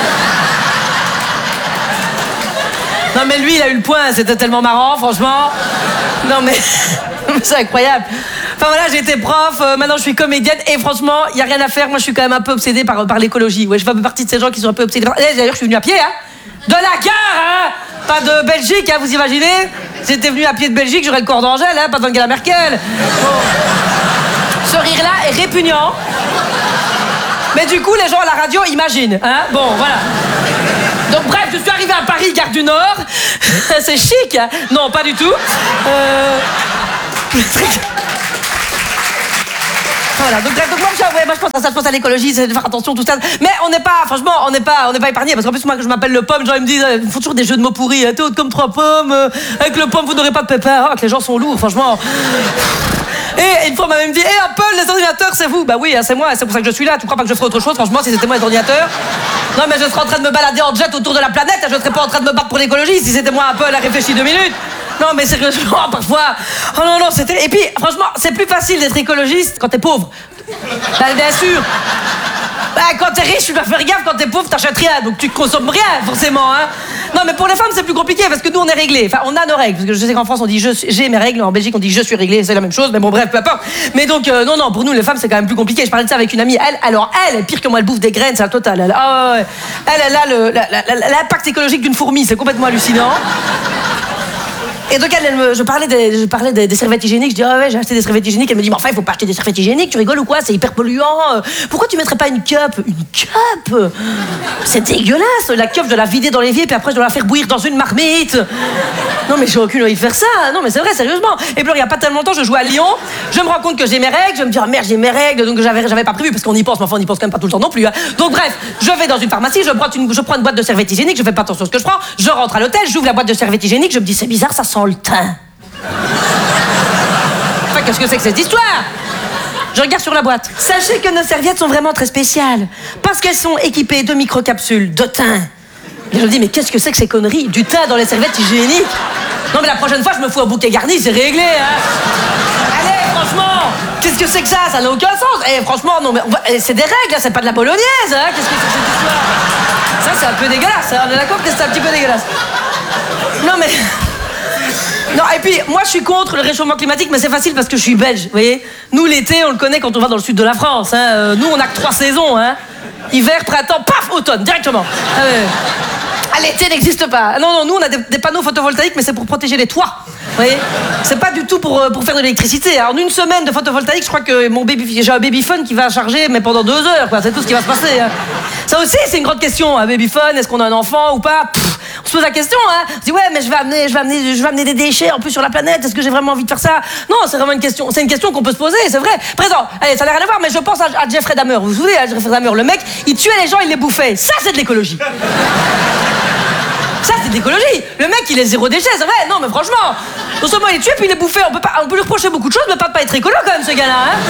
Non, mais lui, il a eu le point, c'était tellement marrant, franchement. Non, mais c'est incroyable. Enfin voilà, j'ai été prof, euh, maintenant je suis comédienne et franchement, il n'y a rien à faire. Moi, je suis quand même un peu obsédée par, par l'écologie. Ouais, je fais un peu partie de ces gens qui sont un peu obsédés par... D'ailleurs, je suis venue à pied, hein. De la gare, hein. Pas de Belgique, hein, vous imaginez? Si j'étais venu à pied de Belgique, j'aurais le corps d'Angèle, hein, pas d'Angela Merkel. Bon. Ce rire-là est répugnant. Mais du coup, les gens à la radio imaginent, hein. Bon, voilà. Donc bref, je suis arrivé à Paris, gare du Nord. C'est chic, hein. Non, pas du tout. Euh... Voilà, donc, donc moi, je, ouais, moi je pense à ça, je pense à l'écologie, c'est de faire attention, tout ça. Mais on n'est pas, franchement, on n'est pas, on n'est pas épargné, parce qu'en plus moi je m'appelle le pomme, les gens ils me disent, ils font toujours des jeux de mots pourris, hein, t'es haute comme trois pommes, euh, avec le pomme vous n'aurez pas de pépins, oh, que les gens sont lourds, franchement. Et une fois on m'a même dit, hé hey, Apple, les ordinateurs c'est vous. Bah oui, hein, c'est moi, c'est pour ça que je suis là, tu crois pas que je ferais autre chose, franchement, si c'était moi les ordinateurs? Non mais je serais en train de me balader en jet autour de la planète, je serais pas en train de me battre pour l'écologie, si c'était moi Apple, à réfléchir deux minutes. Non mais sérieusement, parfois, oh non non, c'était... Et puis franchement, c'est plus facile d'être écologiste quand t'es pauvre. Bah, bien sûr. Bah, quand t'es riche, tu dois faire gaffe. Quand t'es pauvre, t'achètes rien. Donc tu consommes rien, forcément. Hein. Non, mais pour les femmes, c'est plus compliqué parce que nous, on est réglés. Enfin, on a nos règles. Parce que je sais qu'en France, on dit je, j'ai mes règles. En Belgique, on dit je suis réglé. C'est la même chose. Mais bon, bref, peu importe. Mais donc, euh, non, non, pour nous, les femmes, c'est quand même plus compliqué. Je parlais de ça avec une amie. Elle, alors, elle est pire que moi. Elle bouffe des graines, c'est la totale. Elle, oh, ouais. elle, elle a le, la, la, la, l'impact écologique d'une fourmi. C'est complètement hallucinant. Et donc, elle, elle me, je parlais, des, je parlais des, des serviettes hygiéniques. Je dis, ah ouais, j'ai acheté des serviettes hygiéniques. Elle me dit, mais enfin, il faut pas acheter des serviettes hygiéniques. Tu rigoles ou quoi? C'est hyper polluant. Pourquoi tu mettrais pas une cup? Une cup? C'est dégueulasse. La cup, je dois la vider dans l'évier, puis après, je dois la faire bouillir dans une marmite. Non, mais j'ai aucune envie de faire ça. Non, mais c'est vrai, sérieusement. Et puis, il y a pas tellement longtemps, je jouais à Lyon. Je me rends compte que j'ai mes règles. Je me dis, ah merde, j'ai mes règles. Donc, j'avais, j'avais pas prévu, parce qu'on y pense, mais enfin, on y pense quand même pas tout le temps non plus. Hein. Donc, bref, je vais dans une pharmacie, je prends une, je prends une boîte de serviettes hygiéniques, je fais pas attention à ce que je prends. Je rentre à l'hôtel, j'ouvre la boîte de serviettes hygiéniques, je me dis, c'est bizarre, ça sent le thym. Enfin, qu'est-ce que c'est que cette histoire? Je regarde sur la boîte. Sachez que nos serviettes sont vraiment très spéciales parce qu'elles sont équipées de microcapsules de thym. Et je me dis, mais qu'est-ce que c'est que ces conneries? Du thym dans les serviettes hygiéniques? Non, mais la prochaine fois, je me fous un bouquet garni, c'est réglé, hein. Allez, franchement, qu'est-ce que c'est que ça? Ça n'a aucun sens. Et franchement, non, mais on va... c'est des règles, hein, c'est pas de la bolognaise, hein. Qu'est-ce que c'est que cette histoire? Ça, c'est un peu dégueulasse, hein. On est d'accord que c'est un petit peu dégueulasse. Non, mais... Non, et puis, moi, je suis contre le réchauffement climatique, mais c'est facile parce que je suis belge, vous voyez. Nous, l'été, on le connaît quand on va dans le sud de la France, hein. Euh, nous, on a que trois saisons, hein. Hiver, printemps, paf, automne, directement. Ah, ouais. Ah, l'été n'existe pas. Non, non, nous, on a des, des panneaux photovoltaïques, mais c'est pour protéger les toits, vous voyez. C'est pas du tout pour, pour faire de l'électricité. En une semaine de photovoltaïque, je crois que mon baby, j'ai un babyphone qui va charger, mais pendant deux heures, quoi. C'est tout ce qui va se passer, hein. Ça aussi, c'est une grande question. Un babyphone, est-ce qu'on a un enfant ou pas? Pff, on se pose la question, hein. On se dit, ouais, mais je vais amener, je vais amener, je vais amener des déchets en plus sur la planète. Est-ce que j'ai vraiment envie de faire ça? Non, c'est vraiment une question. C'est une question qu'on peut se poser, c'est vrai. Présent. Allez, ça n'a rien à voir, mais je pense à, à Jeffrey Dahmer. Vous vous souvenez, à Jeffrey Dahmer, le mec, il tuait les gens, il les bouffait. Ça, c'est de l'écologie. Ça, c'est de l'écologie. Le mec, il est zéro déchet, c'est vrai. Non, mais franchement, non seulement il est tué, puis il est bouffé. On peut pas, on peut lui reprocher beaucoup de choses, mais pas de pas être écolo quand même, ce gars-là, hein.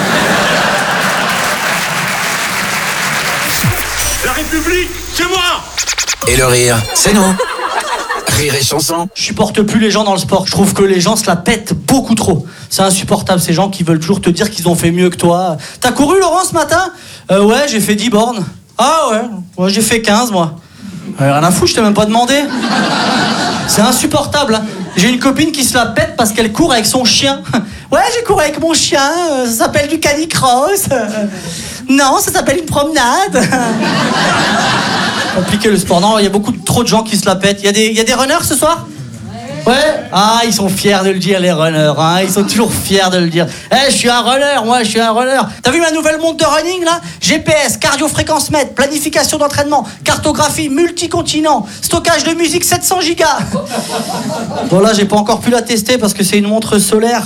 La République, c'est moi. Et le rire, c'est nous. Rire et chanson. Je supporte plus les gens dans le sport. Je trouve que les gens se la pètent beaucoup trop. C'est insupportable, ces gens qui veulent toujours te dire qu'ils ont fait mieux que toi. T'as couru, Laurent, ce matin? euh, Ouais, j'ai fait dix bornes. Ah ouais, ouais j'ai fait quinze, moi. Euh, rien à foutre, je t'ai même pas demandé. C'est insupportable, hein. J'ai une copine qui se la pète parce qu'elle court avec son chien. Ouais, j'ai couru avec mon chien, euh, ça s'appelle du canicross. Euh, non, ça s'appelle une promenade. Compliqué le sport. Non, il y a beaucoup trop de gens qui se la pètent. Il y a des, il y a des runners ce soir? Ouais. Ah, ils sont fiers de le dire, les runners, hein. Ils sont toujours fiers de le dire. Eh, hey, je suis un runner, moi, je suis un runner. T'as vu ma nouvelle montre de running, là? G P S, cardio-fréquence-mètre, planification d'entraînement, cartographie, multicontinent, stockage de musique sept cents gigas. Bon, là, j'ai pas encore pu la tester parce que c'est une montre solaire.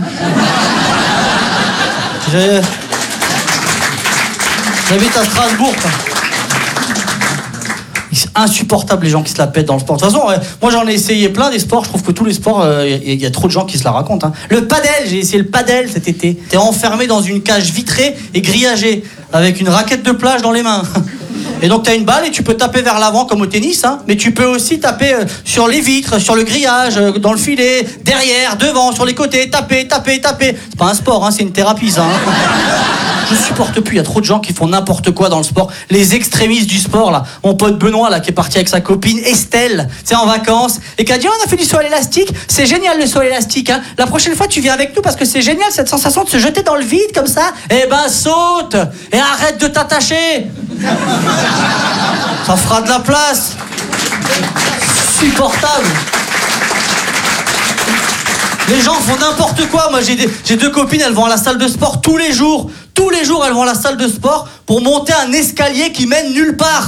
J'ai... J'habite à Strasbourg, quoi. C'est insupportable les gens qui se la pètent dans le sport. De toute façon, euh, moi j'en ai essayé plein des sports. Je trouve que tous les sports, il euh, y, y a trop de gens qui se la racontent. Hein. Le padel, j'ai essayé le padel cet été. T'es enfermé dans une cage vitrée et grillagée avec une raquette de plage dans les mains. Et donc t'as une balle et tu peux taper vers l'avant comme au tennis, hein, mais tu peux aussi taper euh, sur les vitres, sur le grillage, euh, dans le filet, derrière, devant, sur les côtés, taper, taper, taper. C'est pas un sport, hein, c'est une thérapie ça. Hein. Je supporte plus, il y a trop de gens qui font n'importe quoi dans le sport. Les extrémistes du sport, là. Mon pote Benoît, là, qui est parti avec sa copine Estelle, tu sais, en vacances, et qui a dit, oh, on a fait du saut à l'élastique, c'est génial le saut à l'élastique, hein. La prochaine fois, tu viens avec nous parce que c'est génial cette sensation de se jeter dans le vide comme ça. Eh ben, saute et arrête de t'attacher. Ça fera de la place. Supportable. Les gens font n'importe quoi. Moi, j'ai, des, j'ai deux copines, elles vont à la salle de sport tous les jours. Tous les jours, elles vont à la salle de sport pour monter un escalier qui mène nulle part.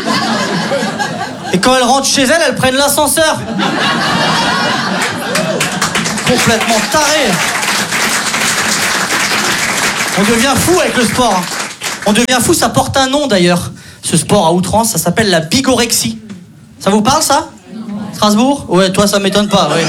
Et quand elles rentrent chez elles, elles prennent l'ascenseur. Complètement taré. On devient fou avec le sport. On devient fou, ça porte un nom d'ailleurs. Ce sport à outrance, ça s'appelle la bigorexie. Ça vous parle, ça ? Strasbourg ? Ouais, toi, ça m'étonne pas, oui.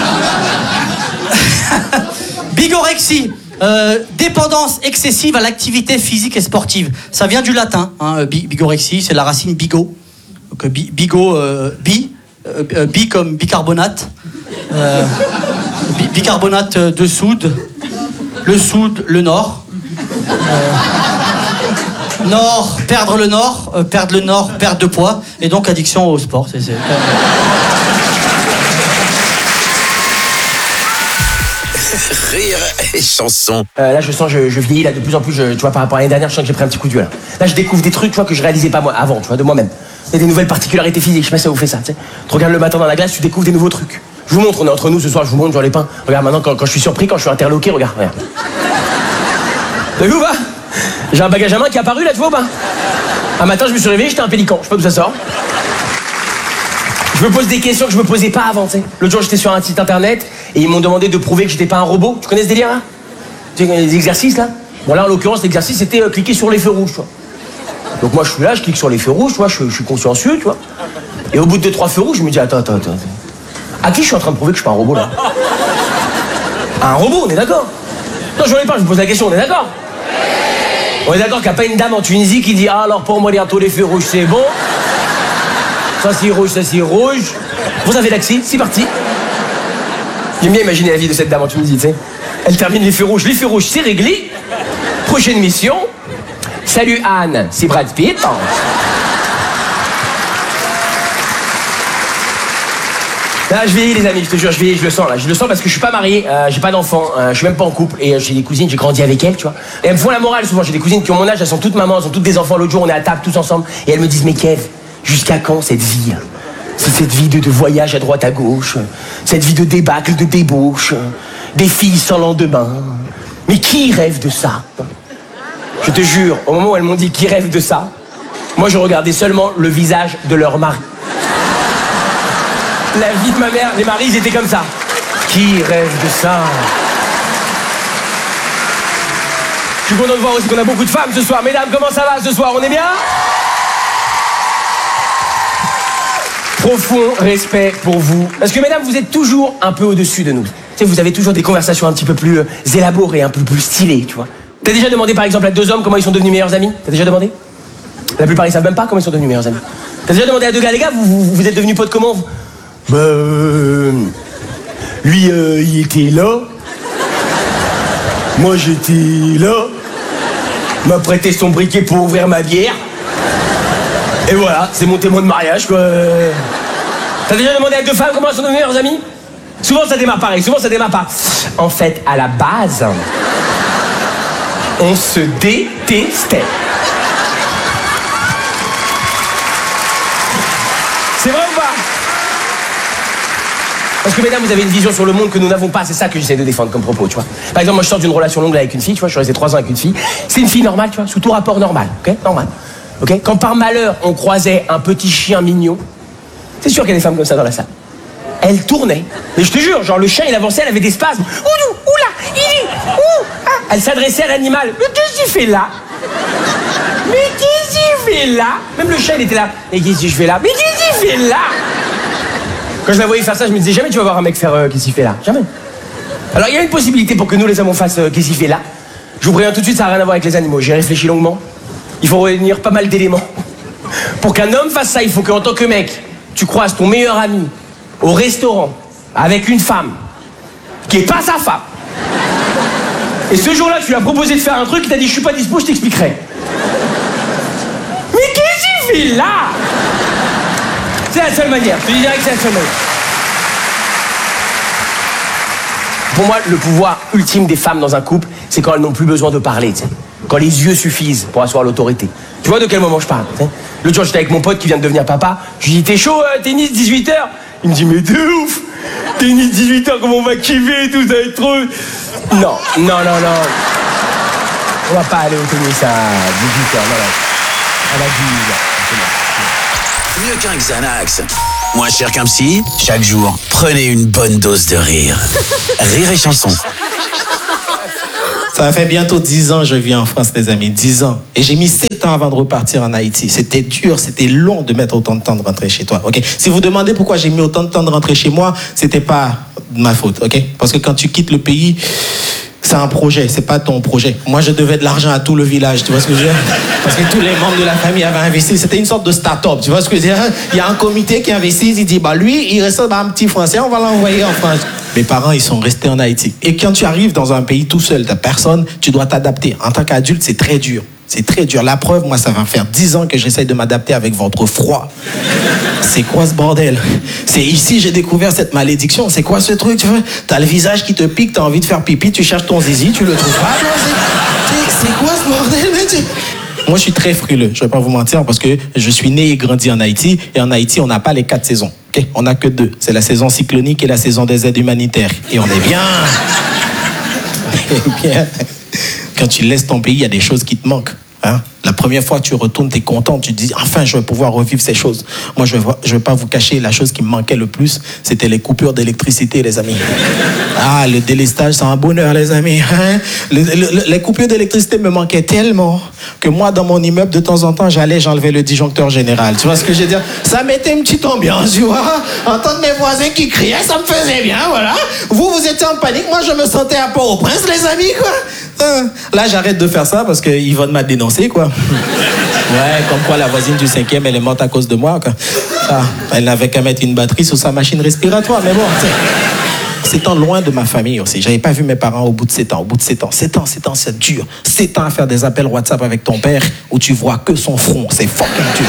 Bigorexie, euh, dépendance excessive à l'activité physique et sportive. Ça vient du latin, hein, bigorexie, c'est la racine bigo. Donc, bi, bigo, euh, bi, euh, bi comme bicarbonate. Euh, bi, bicarbonate de soude. Le soude, le nord. Euh, nord, perdre le nord. Euh, perdre le nord, perte de poids. Et donc addiction au sport. C'est, c'est... Rire et chanson. Euh, là, je sens, je, je vieillis là de plus en plus. Je, tu vois, par rapport à l'année dernière, je sens que j'ai pris un petit coup de vieux là. Là, je découvre des trucs, tu vois, que je réalisais pas moi avant, tu vois, de moi-même. Il y a des nouvelles particularités physiques. Je sais pas si ça vous fait ça. Tu sais, tu regardes le matin dans la glace, tu découvres des nouveaux trucs. Je vous montre, on est entre nous ce soir. Je vous montre, genre les pains. Regarde maintenant quand, quand je suis surpris, quand je suis interloqué, regarde, regarde. T'as vu ou pas ? J'ai un bagage à main qui est apparu là, tu vois ou pas ? Un matin, je me suis réveillé, j'étais un pélican. Je sais pas d'où ça sort. Je me pose des questions que je me posais pas avant, tu sais. L'autre jour, j'étais sur un site internet et ils m'ont demandé de prouver que j'étais pas un robot. Tu connais ce délire là ? Tu sais, les exercices là ? Bon là, en l'occurrence, l'exercice c'était euh, cliquer sur les feux rouges, tu vois. Donc moi, je suis là, je clique sur les feux rouges, tu vois, je, je suis consciencieux, tu vois. Et au bout de deux, trois feux rouges, je me dis attends, attends, attends. À qui je suis en train de prouver que je suis pas un robot là ? Un robot, on est d'accord ? Non, je ne pas, je me pose la question, on est d'accord ? On est d'accord qu'il n'y a pas une dame en Tunisie qui dit ah alors pour moi bientôt les feux rouges c'est bon. Ça c'est rouge, ça c'est rouge. Vous avez l'accès, c'est parti. J'aime bien imaginer la vie de cette dame en Tunisie, tu sais. Elle termine les feux rouges, les feux rouges c'est réglé. Prochaine mission. Salut Anne, c'est Brad Pitt. Là, je vieillis les amis, je te jure, je vieillis, je le sens là. Je le sens parce que je suis pas marié, euh, j'ai pas d'enfant, euh, je suis même pas en couple et euh, j'ai des cousines, j'ai grandi avec elles, tu vois. Et elles me font la morale souvent, j'ai des cousines qui ont mon âge, elles sont toutes mamans, elles ont toutes des enfants. L'autre jour on est à table tous ensemble et elles me disent mais Kev, jusqu'à quand cette vie hein ? C'est cette vie de, de voyage à droite à gauche, cette vie de débâcle, de débauche, des filles sans lendemain. Mais qui rêve de ça ? Je te jure, au moment où elles m'ont dit qui rêve de ça, moi je regardais seulement le visage de leur mari. La vie de ma mère, les maris, ils étaient comme ça. Qui rêve de ça ? Je suis content de voir aussi qu'on a beaucoup de femmes ce soir. Mesdames, comment ça va ce soir ? On est bien ? Profond respect pour vous. Parce que mesdames, vous êtes toujours un peu au-dessus de nous. Tu sais, vous avez toujours des conversations un petit peu plus euh, élaborées, un peu plus stylées, tu vois. T'as déjà demandé par exemple à deux hommes comment ils sont devenus meilleurs amis ? T'as déjà demandé ? La plupart ils savent même pas comment ils sont devenus meilleurs amis. T'as déjà demandé à deux gars, les gars, vous, vous, vous êtes devenus potes comment vous ? Bah euh, lui euh, il était là. Moi j'étais là. Il m'a prêté son briquet pour ouvrir ma bière. Et voilà, c'est mon témoin de mariage quoi. T'as déjà demandé à deux femmes comment elles sont devenues meilleures amies ? Souvent ça démarre pareil, souvent ça démarre par en fait à la base on se détestait. C'est vrai ou pas ? Parce que mesdames, vous avez une vision sur le monde que nous n'avons pas, c'est ça que j'essaie de défendre comme propos, tu vois. Par exemple, moi je sors d'une relation longue avec une fille, tu vois, je suis resté trois ans avec une fille. C'est une fille normale, tu vois, sous tout rapport normal, ok ? Normal. Ok ? Quand par malheur, on croisait un petit chien mignon, c'est sûr qu'il y a des femmes comme ça dans la salle. Elle tournait. Mais je te jure, genre le chien il avançait, elle avait des spasmes. Ouh, oula, il est, ouh, ah. Elle s'adressait à l'animal. Mais qu'est-ce qu'il fait là ? Mais qu'est-ce qu'il fait là ? Même le chien il était là. Mais qu'est-ce que je fais là ? Mais qu'est-ce qu'il fait là ? Quand je la voyais faire ça, je me disais jamais tu vas voir un mec faire euh, qu'est-ce qu'il fait là ? Jamais. Alors il y a une possibilité pour que nous les hommes on fasse euh, qu'est-ce qu'il fait là ? Je vous préviens tout de suite, ça n'a rien à voir avec les animaux. J'ai réfléchi longuement. Il faut réunir pas mal d'éléments. Pour qu'un homme fasse ça, il faut qu'en tant que mec, tu croises ton meilleur ami au restaurant avec une femme qui est pas sa femme. Et ce jour-là, tu lui as proposé de faire un truc, il t'a dit je suis pas dispo, je t'expliquerai. Mais qu'est-ce qu'il fait là ? C'est la seule manière, je te dis direct que c'est la seule manière. Pour moi, le pouvoir ultime des femmes dans un couple, c'est quand elles n'ont plus besoin de parler, tu sais. Quand les yeux suffisent pour asseoir l'autorité. Tu vois de quel moment je parle, hein? L'autre jour, j'étais avec mon pote qui vient de devenir papa. Je lui dis, t'es chaud, euh, tennis, dix-huit heures? Il me dit, mais de ouf! Tennis, dix-huit heures, comment on va kiffer et tout, ça va être trop... Non, non, non, non. On va pas aller au tennis à dix-huit heures, non, non. À la dix heures. Mieux qu'un Xanax. Moins cher qu'un psy. Chaque jour, prenez une bonne dose de rire. Rire et chanson. Ça fait bientôt dix ans que je vis en France, les amis. dix ans. Et j'ai mis sept ans avant de repartir en Haïti. C'était dur, c'était long de mettre autant de temps de rentrer chez toi. Ok. Si vous demandez pourquoi j'ai mis autant de temps de rentrer chez moi, c'était pas de ma faute. Ok. Parce que quand tu quittes le pays, c'est un projet, c'est pas ton projet. Moi, je devais de l'argent à tout le village, tu vois ce que je veux dire? Parce que tous les membres de la famille avaient investi. C'était une sorte de start-up, tu vois ce que je veux dire? Il y a un comité qui investit, il dit, bah lui, il reste un petit Français, on va l'envoyer en France. Mes parents, ils sont restés en Haïti. Et quand tu arrives dans un pays tout seul, t'as personne, tu dois t'adapter. En tant qu'adulte, c'est très dur. C'est très dur. La preuve, moi, ça va faire dix ans que j'essaye de m'adapter avec votre froid. C'est quoi ce bordel? C'est ici j'ai découvert cette malédiction. C'est quoi ce truc, tu vois? T'as le visage qui te pique, t'as envie de faire pipi, tu cherches ton zizi, tu le trouves pas. C'est quoi ce bordel, mec? Moi, je suis très frileux, je vais pas vous mentir, parce que je suis né et grandi en Haïti, et en Haïti, on n'a pas les quatre saisons. Okay? On n'a que deux. C'est la saison cyclonique et la saison des aides humanitaires. Et on est bien. On est bien. Quand tu laisses ton pays, il y a des choses qui te manquent. Hein? La première fois que tu retournes, tu es content, tu te dis enfin je vais pouvoir revivre ces choses. Moi je ne vais, je vais pas vous cacher, la chose qui me manquait le plus, c'était les coupures d'électricité, les amis. Ah, le délestage, c'est un bonheur, les amis. Hein? Le, le, les coupures d'électricité me manquaient tellement que moi, dans mon immeuble, de temps en temps, j'allais, j'enlevais le disjoncteur général. Tu vois ce que je veux dire? Ça mettait une petite ambiance, tu vois. Entendre mes voisins qui criaient, ça me faisait bien, voilà. Vous, vous étiez en panique, moi je me sentais à Port-au-Prince, les amis, quoi. Là, j'arrête de faire ça parce que Yvonne m'a dénoncé, quoi. Ouais, comme quoi la voisine du cinquième, elle est morte à cause de moi, quoi. Ah, elle n'avait qu'à mettre une batterie sur sa machine respiratoire, mais bon, c'est étant loin de ma famille aussi. J'avais pas vu mes parents au bout de sept ans. Au bout de sept ans, sept ans, sept ans, c'est dur. sept ans à faire des appels WhatsApp avec ton père où tu vois que son front, c'est fucking dur.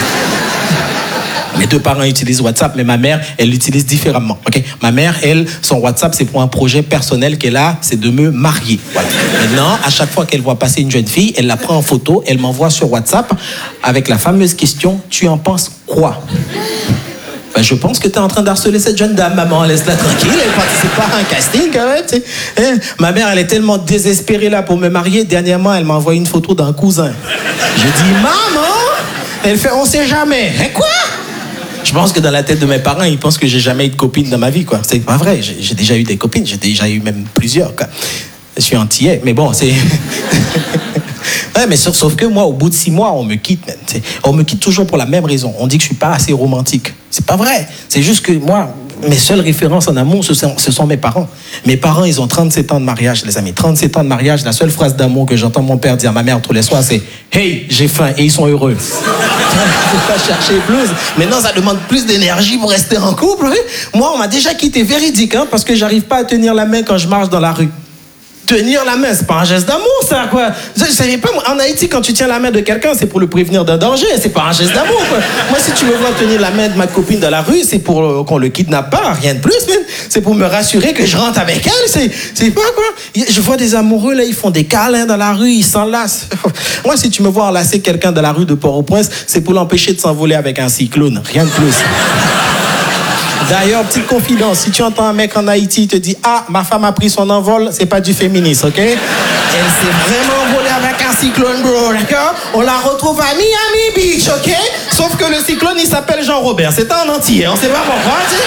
Mes deux parents utilisent WhatsApp, mais ma mère, elle l'utilise différemment. Okay? Ma mère, elle, son WhatsApp, c'est pour un projet personnel qu'elle a, c'est de me marier. Voilà. Maintenant, à chaque fois qu'elle voit passer une jeune fille, elle la prend en photo, elle m'envoie sur WhatsApp avec la fameuse question, tu en penses quoi? Ben, je pense que tu es en train d'harceler cette jeune dame, maman, laisse-la tranquille, elle participe pas à un casting quand même. Tu sais. Hein? Ma mère, elle est tellement désespérée là pour me marier, dernièrement, elle m'a envoyé une photo d'un cousin. Je dis, maman, elle fait, on sait jamais. Hein, quoi? Je pense que dans la tête de mes parents, ils pensent que j'ai jamais eu de copine dans ma vie, quoi. C'est pas vrai, j'ai, j'ai déjà eu des copines, j'ai déjà eu même plusieurs, quoi. Je suis antillais, mais bon, c'est... ouais, mais sauf, sauf que moi, au bout de six mois, on me quitte, même. On me quitte toujours pour la même raison. On dit que je suis pas assez romantique. C'est pas vrai. C'est juste que moi, mes seules références en amour, ce sont, ce sont mes parents. Mes parents, ils ont trente-sept ans de mariage, les amis. trente-sept ans de mariage, la seule phrase d'amour que j'entends mon père dire à ma mère tous les soirs, c'est « Hey, j'ai faim » et ils sont heureux. Il faut pas chercher plus. Maintenant, ça demande plus d'énergie pour rester en couple. Oui. Moi, on m'a déjà quitté véridique, hein, parce que j'arrive pas à tenir la main quand je marche dans la rue. Tenir la main, c'est pas un geste d'amour, ça, quoi. Je, je savais pas, en Haïti, quand tu tiens la main de quelqu'un, c'est pour le prévenir d'un danger, c'est pas un geste d'amour, quoi. Moi, si tu me vois tenir la main de ma copine dans la rue, c'est pour euh, qu'on le kidnappe pas, rien de plus, même. C'est pour me rassurer que je rentre avec elle, c'est, c'est pas, quoi. Je vois des amoureux, là, ils font des câlins dans la rue, ils s'enlacent. Moi, si tu me vois enlacer quelqu'un dans la rue de Port-au-Prince, c'est pour l'empêcher de s'envoler avec un cyclone, rien de plus. D'ailleurs, petite confidence, si tu entends un mec en Haïti, il te dit « Ah, ma femme a pris son envol », c'est pas du féminisme, ok? Elle s'est vraiment envolée avec un cyclone, bro, d'accord? On la retrouve à Miami Beach, ok? Sauf que le cyclone, il s'appelle Jean-Robert. C'est un entier, on sait pas pourquoi, tu sais?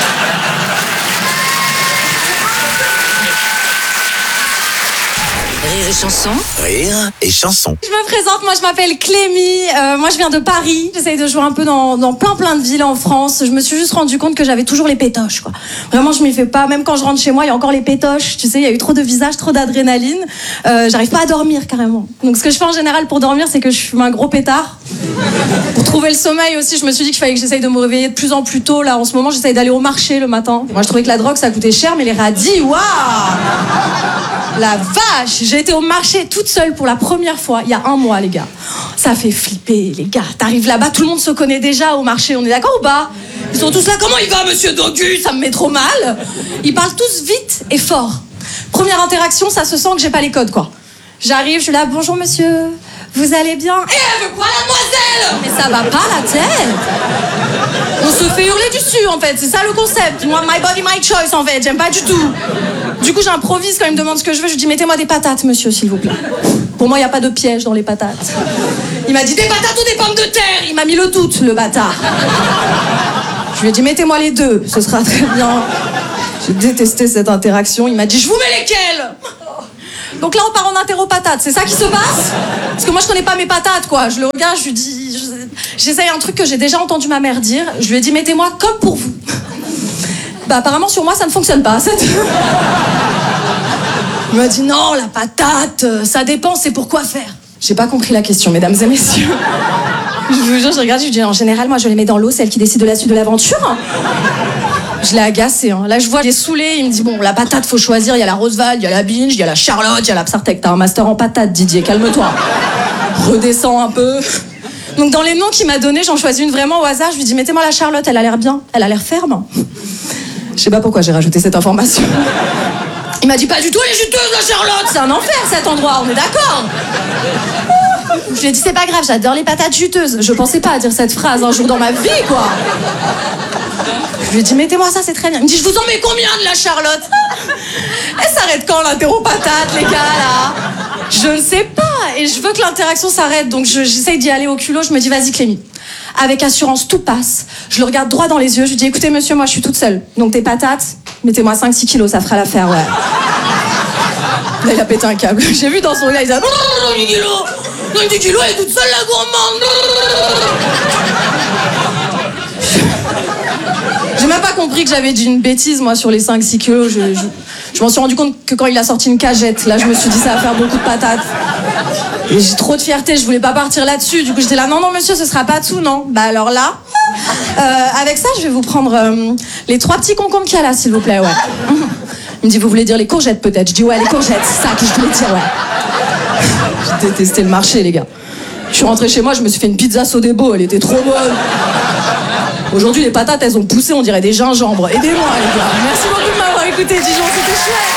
Rire et chanson. Rire et chanson. Je me présente, moi je m'appelle Clémy, euh, moi je viens de Paris, j'essaye de jouer un peu dans, dans plein plein de villes en France. Je me suis juste rendu compte que j'avais toujours les pétoches, quoi. Vraiment je m'y fais pas, même quand je rentre chez moi il y a encore les pétoches, tu sais, il y a eu trop de visages, trop d'adrénaline, euh, j'arrive pas à dormir carrément. Donc ce que je fais en général pour dormir c'est que je fume un gros pétard. Pour trouver le sommeil aussi, je me suis dit qu'il fallait que j'essaye de me réveiller de plus en plus tôt. Là en ce moment j'essaye d'aller au marché le matin. Moi je trouvais que la drogue ça coûtait cher, mais les radis, waouh! La vache! J'ai été au marché toute seule pour la première fois, il y a un mois, les gars. Ça fait flipper, les gars. T'arrives là-bas, tout le monde se connaît déjà au marché, on est d'accord ou pas? Ils sont tous là, comment il va, monsieur Dogu? Ça me met trop mal. Ils parlent tous vite et fort. Première interaction, ça se sent que j'ai pas les codes, quoi. J'arrive, je suis là, bonjour monsieur, vous allez bien? Eh, elle veut quoi la demoiselle? Mais ça va pas la tête. On se fait hurler dessus en fait, c'est ça le concept. Moi, my body, my choice en fait, j'aime pas du tout. Du coup, j'improvise quand il me demande ce que je veux, je lui dis mettez-moi des patates monsieur, s'il vous plaît. Pour moi, il n'y a pas de piège dans les patates. Il m'a dit des patates ou des pommes de terre? Il m'a mis le doute, le bâtard. Je lui ai dit mettez-moi les deux, ce sera très bien. J'ai détesté cette interaction. Il m'a dit je vous mets lesquelles? Donc là on part en interro patates, c'est ça qui se passe? Parce que moi je connais pas mes patates quoi. Je le regarde, je lui dis, je- j'essaye un truc que j'ai déjà entendu ma mère dire. Je lui ai dit mettez-moi comme pour vous. Bah apparemment sur moi ça ne fonctionne pas. Cette... Il m'a dit non la patate, euh, ça dépend, c'est pour quoi faire. J'ai pas compris la question mesdames et messieurs. Je vous jure, je regarde, je lui dis en général moi je les mets dans l'eau, c'est elle qui décide de la suite de l'aventure. Je l'ai agacé. Hein. Là, je vois, il est saoulé. Il me dit, bon, la patate, faut choisir. Il y a la Roosevelt, il y a la Binge, il y a la Charlotte, il y a la Psartec. T'as un master en patate, Didier, calme-toi. Redescends un peu. Donc, dans les noms qu'il m'a donnés, j'en choisis une vraiment au hasard. Je lui dis, mettez-moi la Charlotte, elle a l'air bien. Elle a l'air ferme. Je sais pas pourquoi j'ai rajouté cette information. Il m'a dit, pas du tout, elle est juteuse, la Charlotte. C'est un enfer, cet endroit, on est d'accord. Je lui ai dit, c'est pas grave, j'adore les patates juteuses. Je pensais pas à dire cette phrase un jour dans ma vie, quoi. Je lui ai dit, mettez-moi ça, c'est très bien. Il me dit, je vous en mets combien de la Charlotte? Elle s'arrête quand l'interro patate, les gars, là? Je ne sais pas. Et je veux que l'interaction s'arrête. Donc je- j'essaye d'y aller au culot. Je me dis, vas-y, Clémy. Avec assurance, tout passe. Je le regarde droit dans les yeux. Je lui dis, écoutez, monsieur, moi, je suis toute seule. Donc tes patates, mettez-moi cinq six kilos, ça fera l'affaire, ouais. Là, il a pété un câble. J'ai vu dans son regard, il disait, dix kilos. dix kilos, elle est toute seule, la gourmande. J'ai même pas compris que j'avais dit une bêtise, moi, sur les cinq six kilos. Je, je, je m'en suis rendu compte que quand il a sorti une cagette, là, je me suis dit, ça va faire beaucoup de patates. Et j'ai trop de fierté, je voulais pas partir là-dessus. Du coup, j'étais là, non, non, monsieur, ce sera pas tout, non. Bah alors là, euh, avec ça, je vais vous prendre euh, les trois petits concombres qu'il y a là, s'il vous plaît, ouais. Il me dit, vous voulez dire les courgettes, peut-être? Je dis, ouais, les courgettes, c'est ça que je voulais dire, ouais. J'ai détesté le marché, les gars. Je suis rentrée chez moi, je me suis fait une pizza Sodebo, elle était trop bonne. Aujourd'hui, les patates, elles ont poussé, on dirait des gingembres. Aidez-moi, les gars. Merci beaucoup de m'avoir écouté, Dijon, c'était chouette.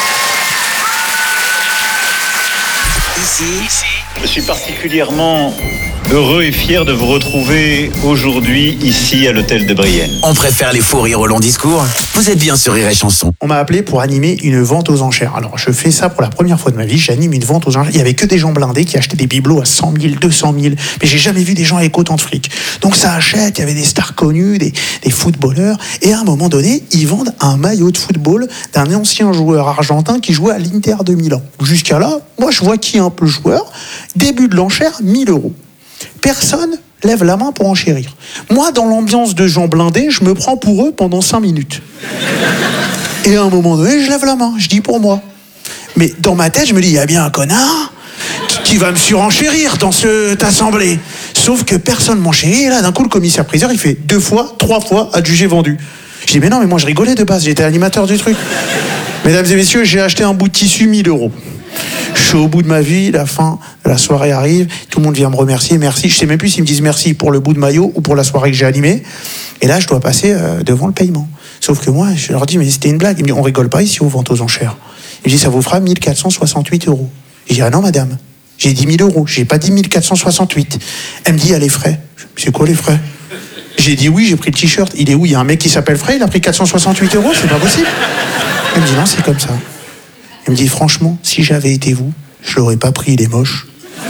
Ici, je suis particulièrement heureux et fier de vous retrouver aujourd'hui ici à l'hôtel de Brienne. On préfère les faux rires au long discours. Vous êtes bien sur Rire et Chanson. On m'a appelé pour animer une vente aux enchères. Alors, je fais ça pour la première fois de ma vie. J'anime une vente aux enchères. Il y avait que des gens blindés qui achetaient des bibelots à cent mille, deux cent mille. Mais j'ai jamais vu des gens avec autant de fric. Donc, ça achète. Il y avait des stars connues, des, des footballeurs. Et à un moment donné, ils vendent un maillot de football d'un ancien joueur argentin qui jouait à l'Inter de Milan. Jusqu'à là, moi, je vois qui est un peu joueur. Début de l'enchère, mille euros. Personne lève la main pour enchérir. Moi, dans l'ambiance de gens blindés, je me prends pour eux pendant cinq minutes. Et à un moment donné, je lève la main, je dis pour moi. Mais dans ma tête, je me dis, il y a bien un connard qui, qui va me surenchérir dans cette assemblée. Sauf que personne m'enchérit. Et là, d'un coup, le commissaire-priseur, il fait deux fois, trois fois adjugé vendu. Je dis, mais non, mais moi, je rigolais de base, j'étais animateur du truc. Mesdames et messieurs, j'ai acheté un bout de tissu, mille euros. Je suis au bout de ma vie, la fin de la soirée arrive, tout le monde vient me remercier, merci. Je sais même plus s'ils me disent merci pour le bout de maillot ou pour la soirée que j'ai animée. Et là, je dois passer euh, devant le paiement. Sauf que moi, je leur dis, mais c'était une blague. Ils me disent, on rigole pas ici aux ventes aux enchères. Il me dit, ça vous fera mille quatre cent soixante-huit euros. Je dis, ah non, madame, j'ai dix mille euros, j'ai pas dit mille quatre cent soixante-huit. Elle me dit, il y a les frais. C'est quoi les frais? J'ai dit, oui, j'ai pris le t-shirt. Il est où? Il y a un mec qui s'appelle Frey, il a pris quatre cent soixante-huit euros, c'est pas possible. Elle me dit, non, c'est comme ça. Elle me dit, franchement, si j'avais été vous, je l'aurais pas pris, il est moche.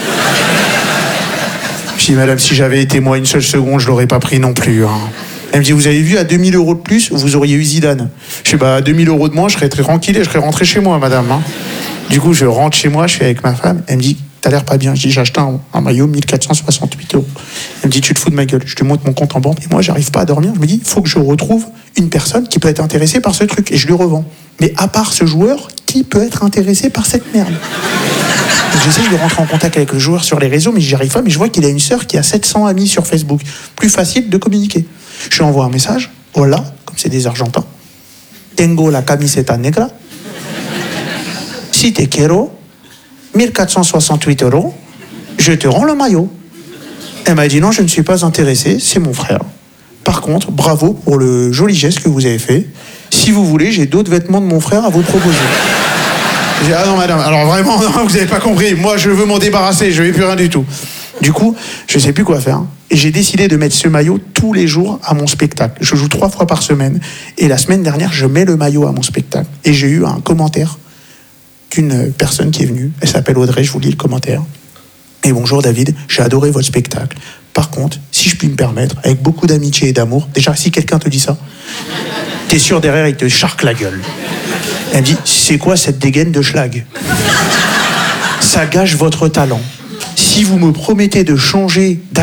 Je dis, madame, si j'avais été moi une seule seconde, je l'aurais pas pris non plus. Hein. Elle me dit, vous avez vu, à deux mille euros de plus, vous auriez eu Zidane. Je dis, bah, à deux mille euros de moins, je serais très tranquille et je serais rentré chez moi, madame. Hein. Du coup, je rentre chez moi, je suis avec ma femme. Elle me dit, t'as l'air pas bien. Je dis, j'ai acheté un, un maillot, mille quatre cent soixante-huit euros. Elle me dit, tu te fous de ma gueule. Je te montre mon compte en banque. Et moi, j'arrive pas à dormir. Je me dis, il faut que je retrouve une personne qui peut être intéressée par ce truc. Et je lui revends. Mais à part ce joueur, qui peut être intéressé par cette merde? Donc, j'essaye de rentrer en contact avec le joueur sur les réseaux, mais j'y arrive pas. Mais je vois qu'il a une sœur qui a sept cents amis sur Facebook. Plus facile de communiquer. Je lui envoie un message. Hola, comme c'est des Argentins. Tengo la camiseta negra. Si te quiero, mille quatre cent soixante-huit euros, je te rends le maillot. Elle m'a dit non, je ne suis pas intéressé, c'est mon frère. Par contre, bravo pour le joli geste que vous avez fait. Si vous voulez, j'ai d'autres vêtements de mon frère à vous proposer. J'ai dit, ah non, madame, alors vraiment, non, vous n'avez pas compris. Moi, je veux m'en débarrasser, je ne veux plus rien du tout. Du coup, je ne sais plus quoi faire. Et j'ai décidé de mettre ce maillot tous les jours à mon spectacle. Je joue trois fois par semaine. Et la semaine dernière, je mets le maillot à mon spectacle. Et j'ai eu un commentaire d'une personne qui est venue. Elle s'appelle Audrey, je vous lis le commentaire. Et bonjour David, j'ai adoré votre spectacle. Par contre, si je puis me permettre, avec beaucoup d'amitié et d'amour, déjà si quelqu'un te dit ça, t'es sûr derrière il te charque la gueule. Elle me dit, c'est quoi cette dégaine de schlag? Ça gâche votre talent. Si vous me promettez de changer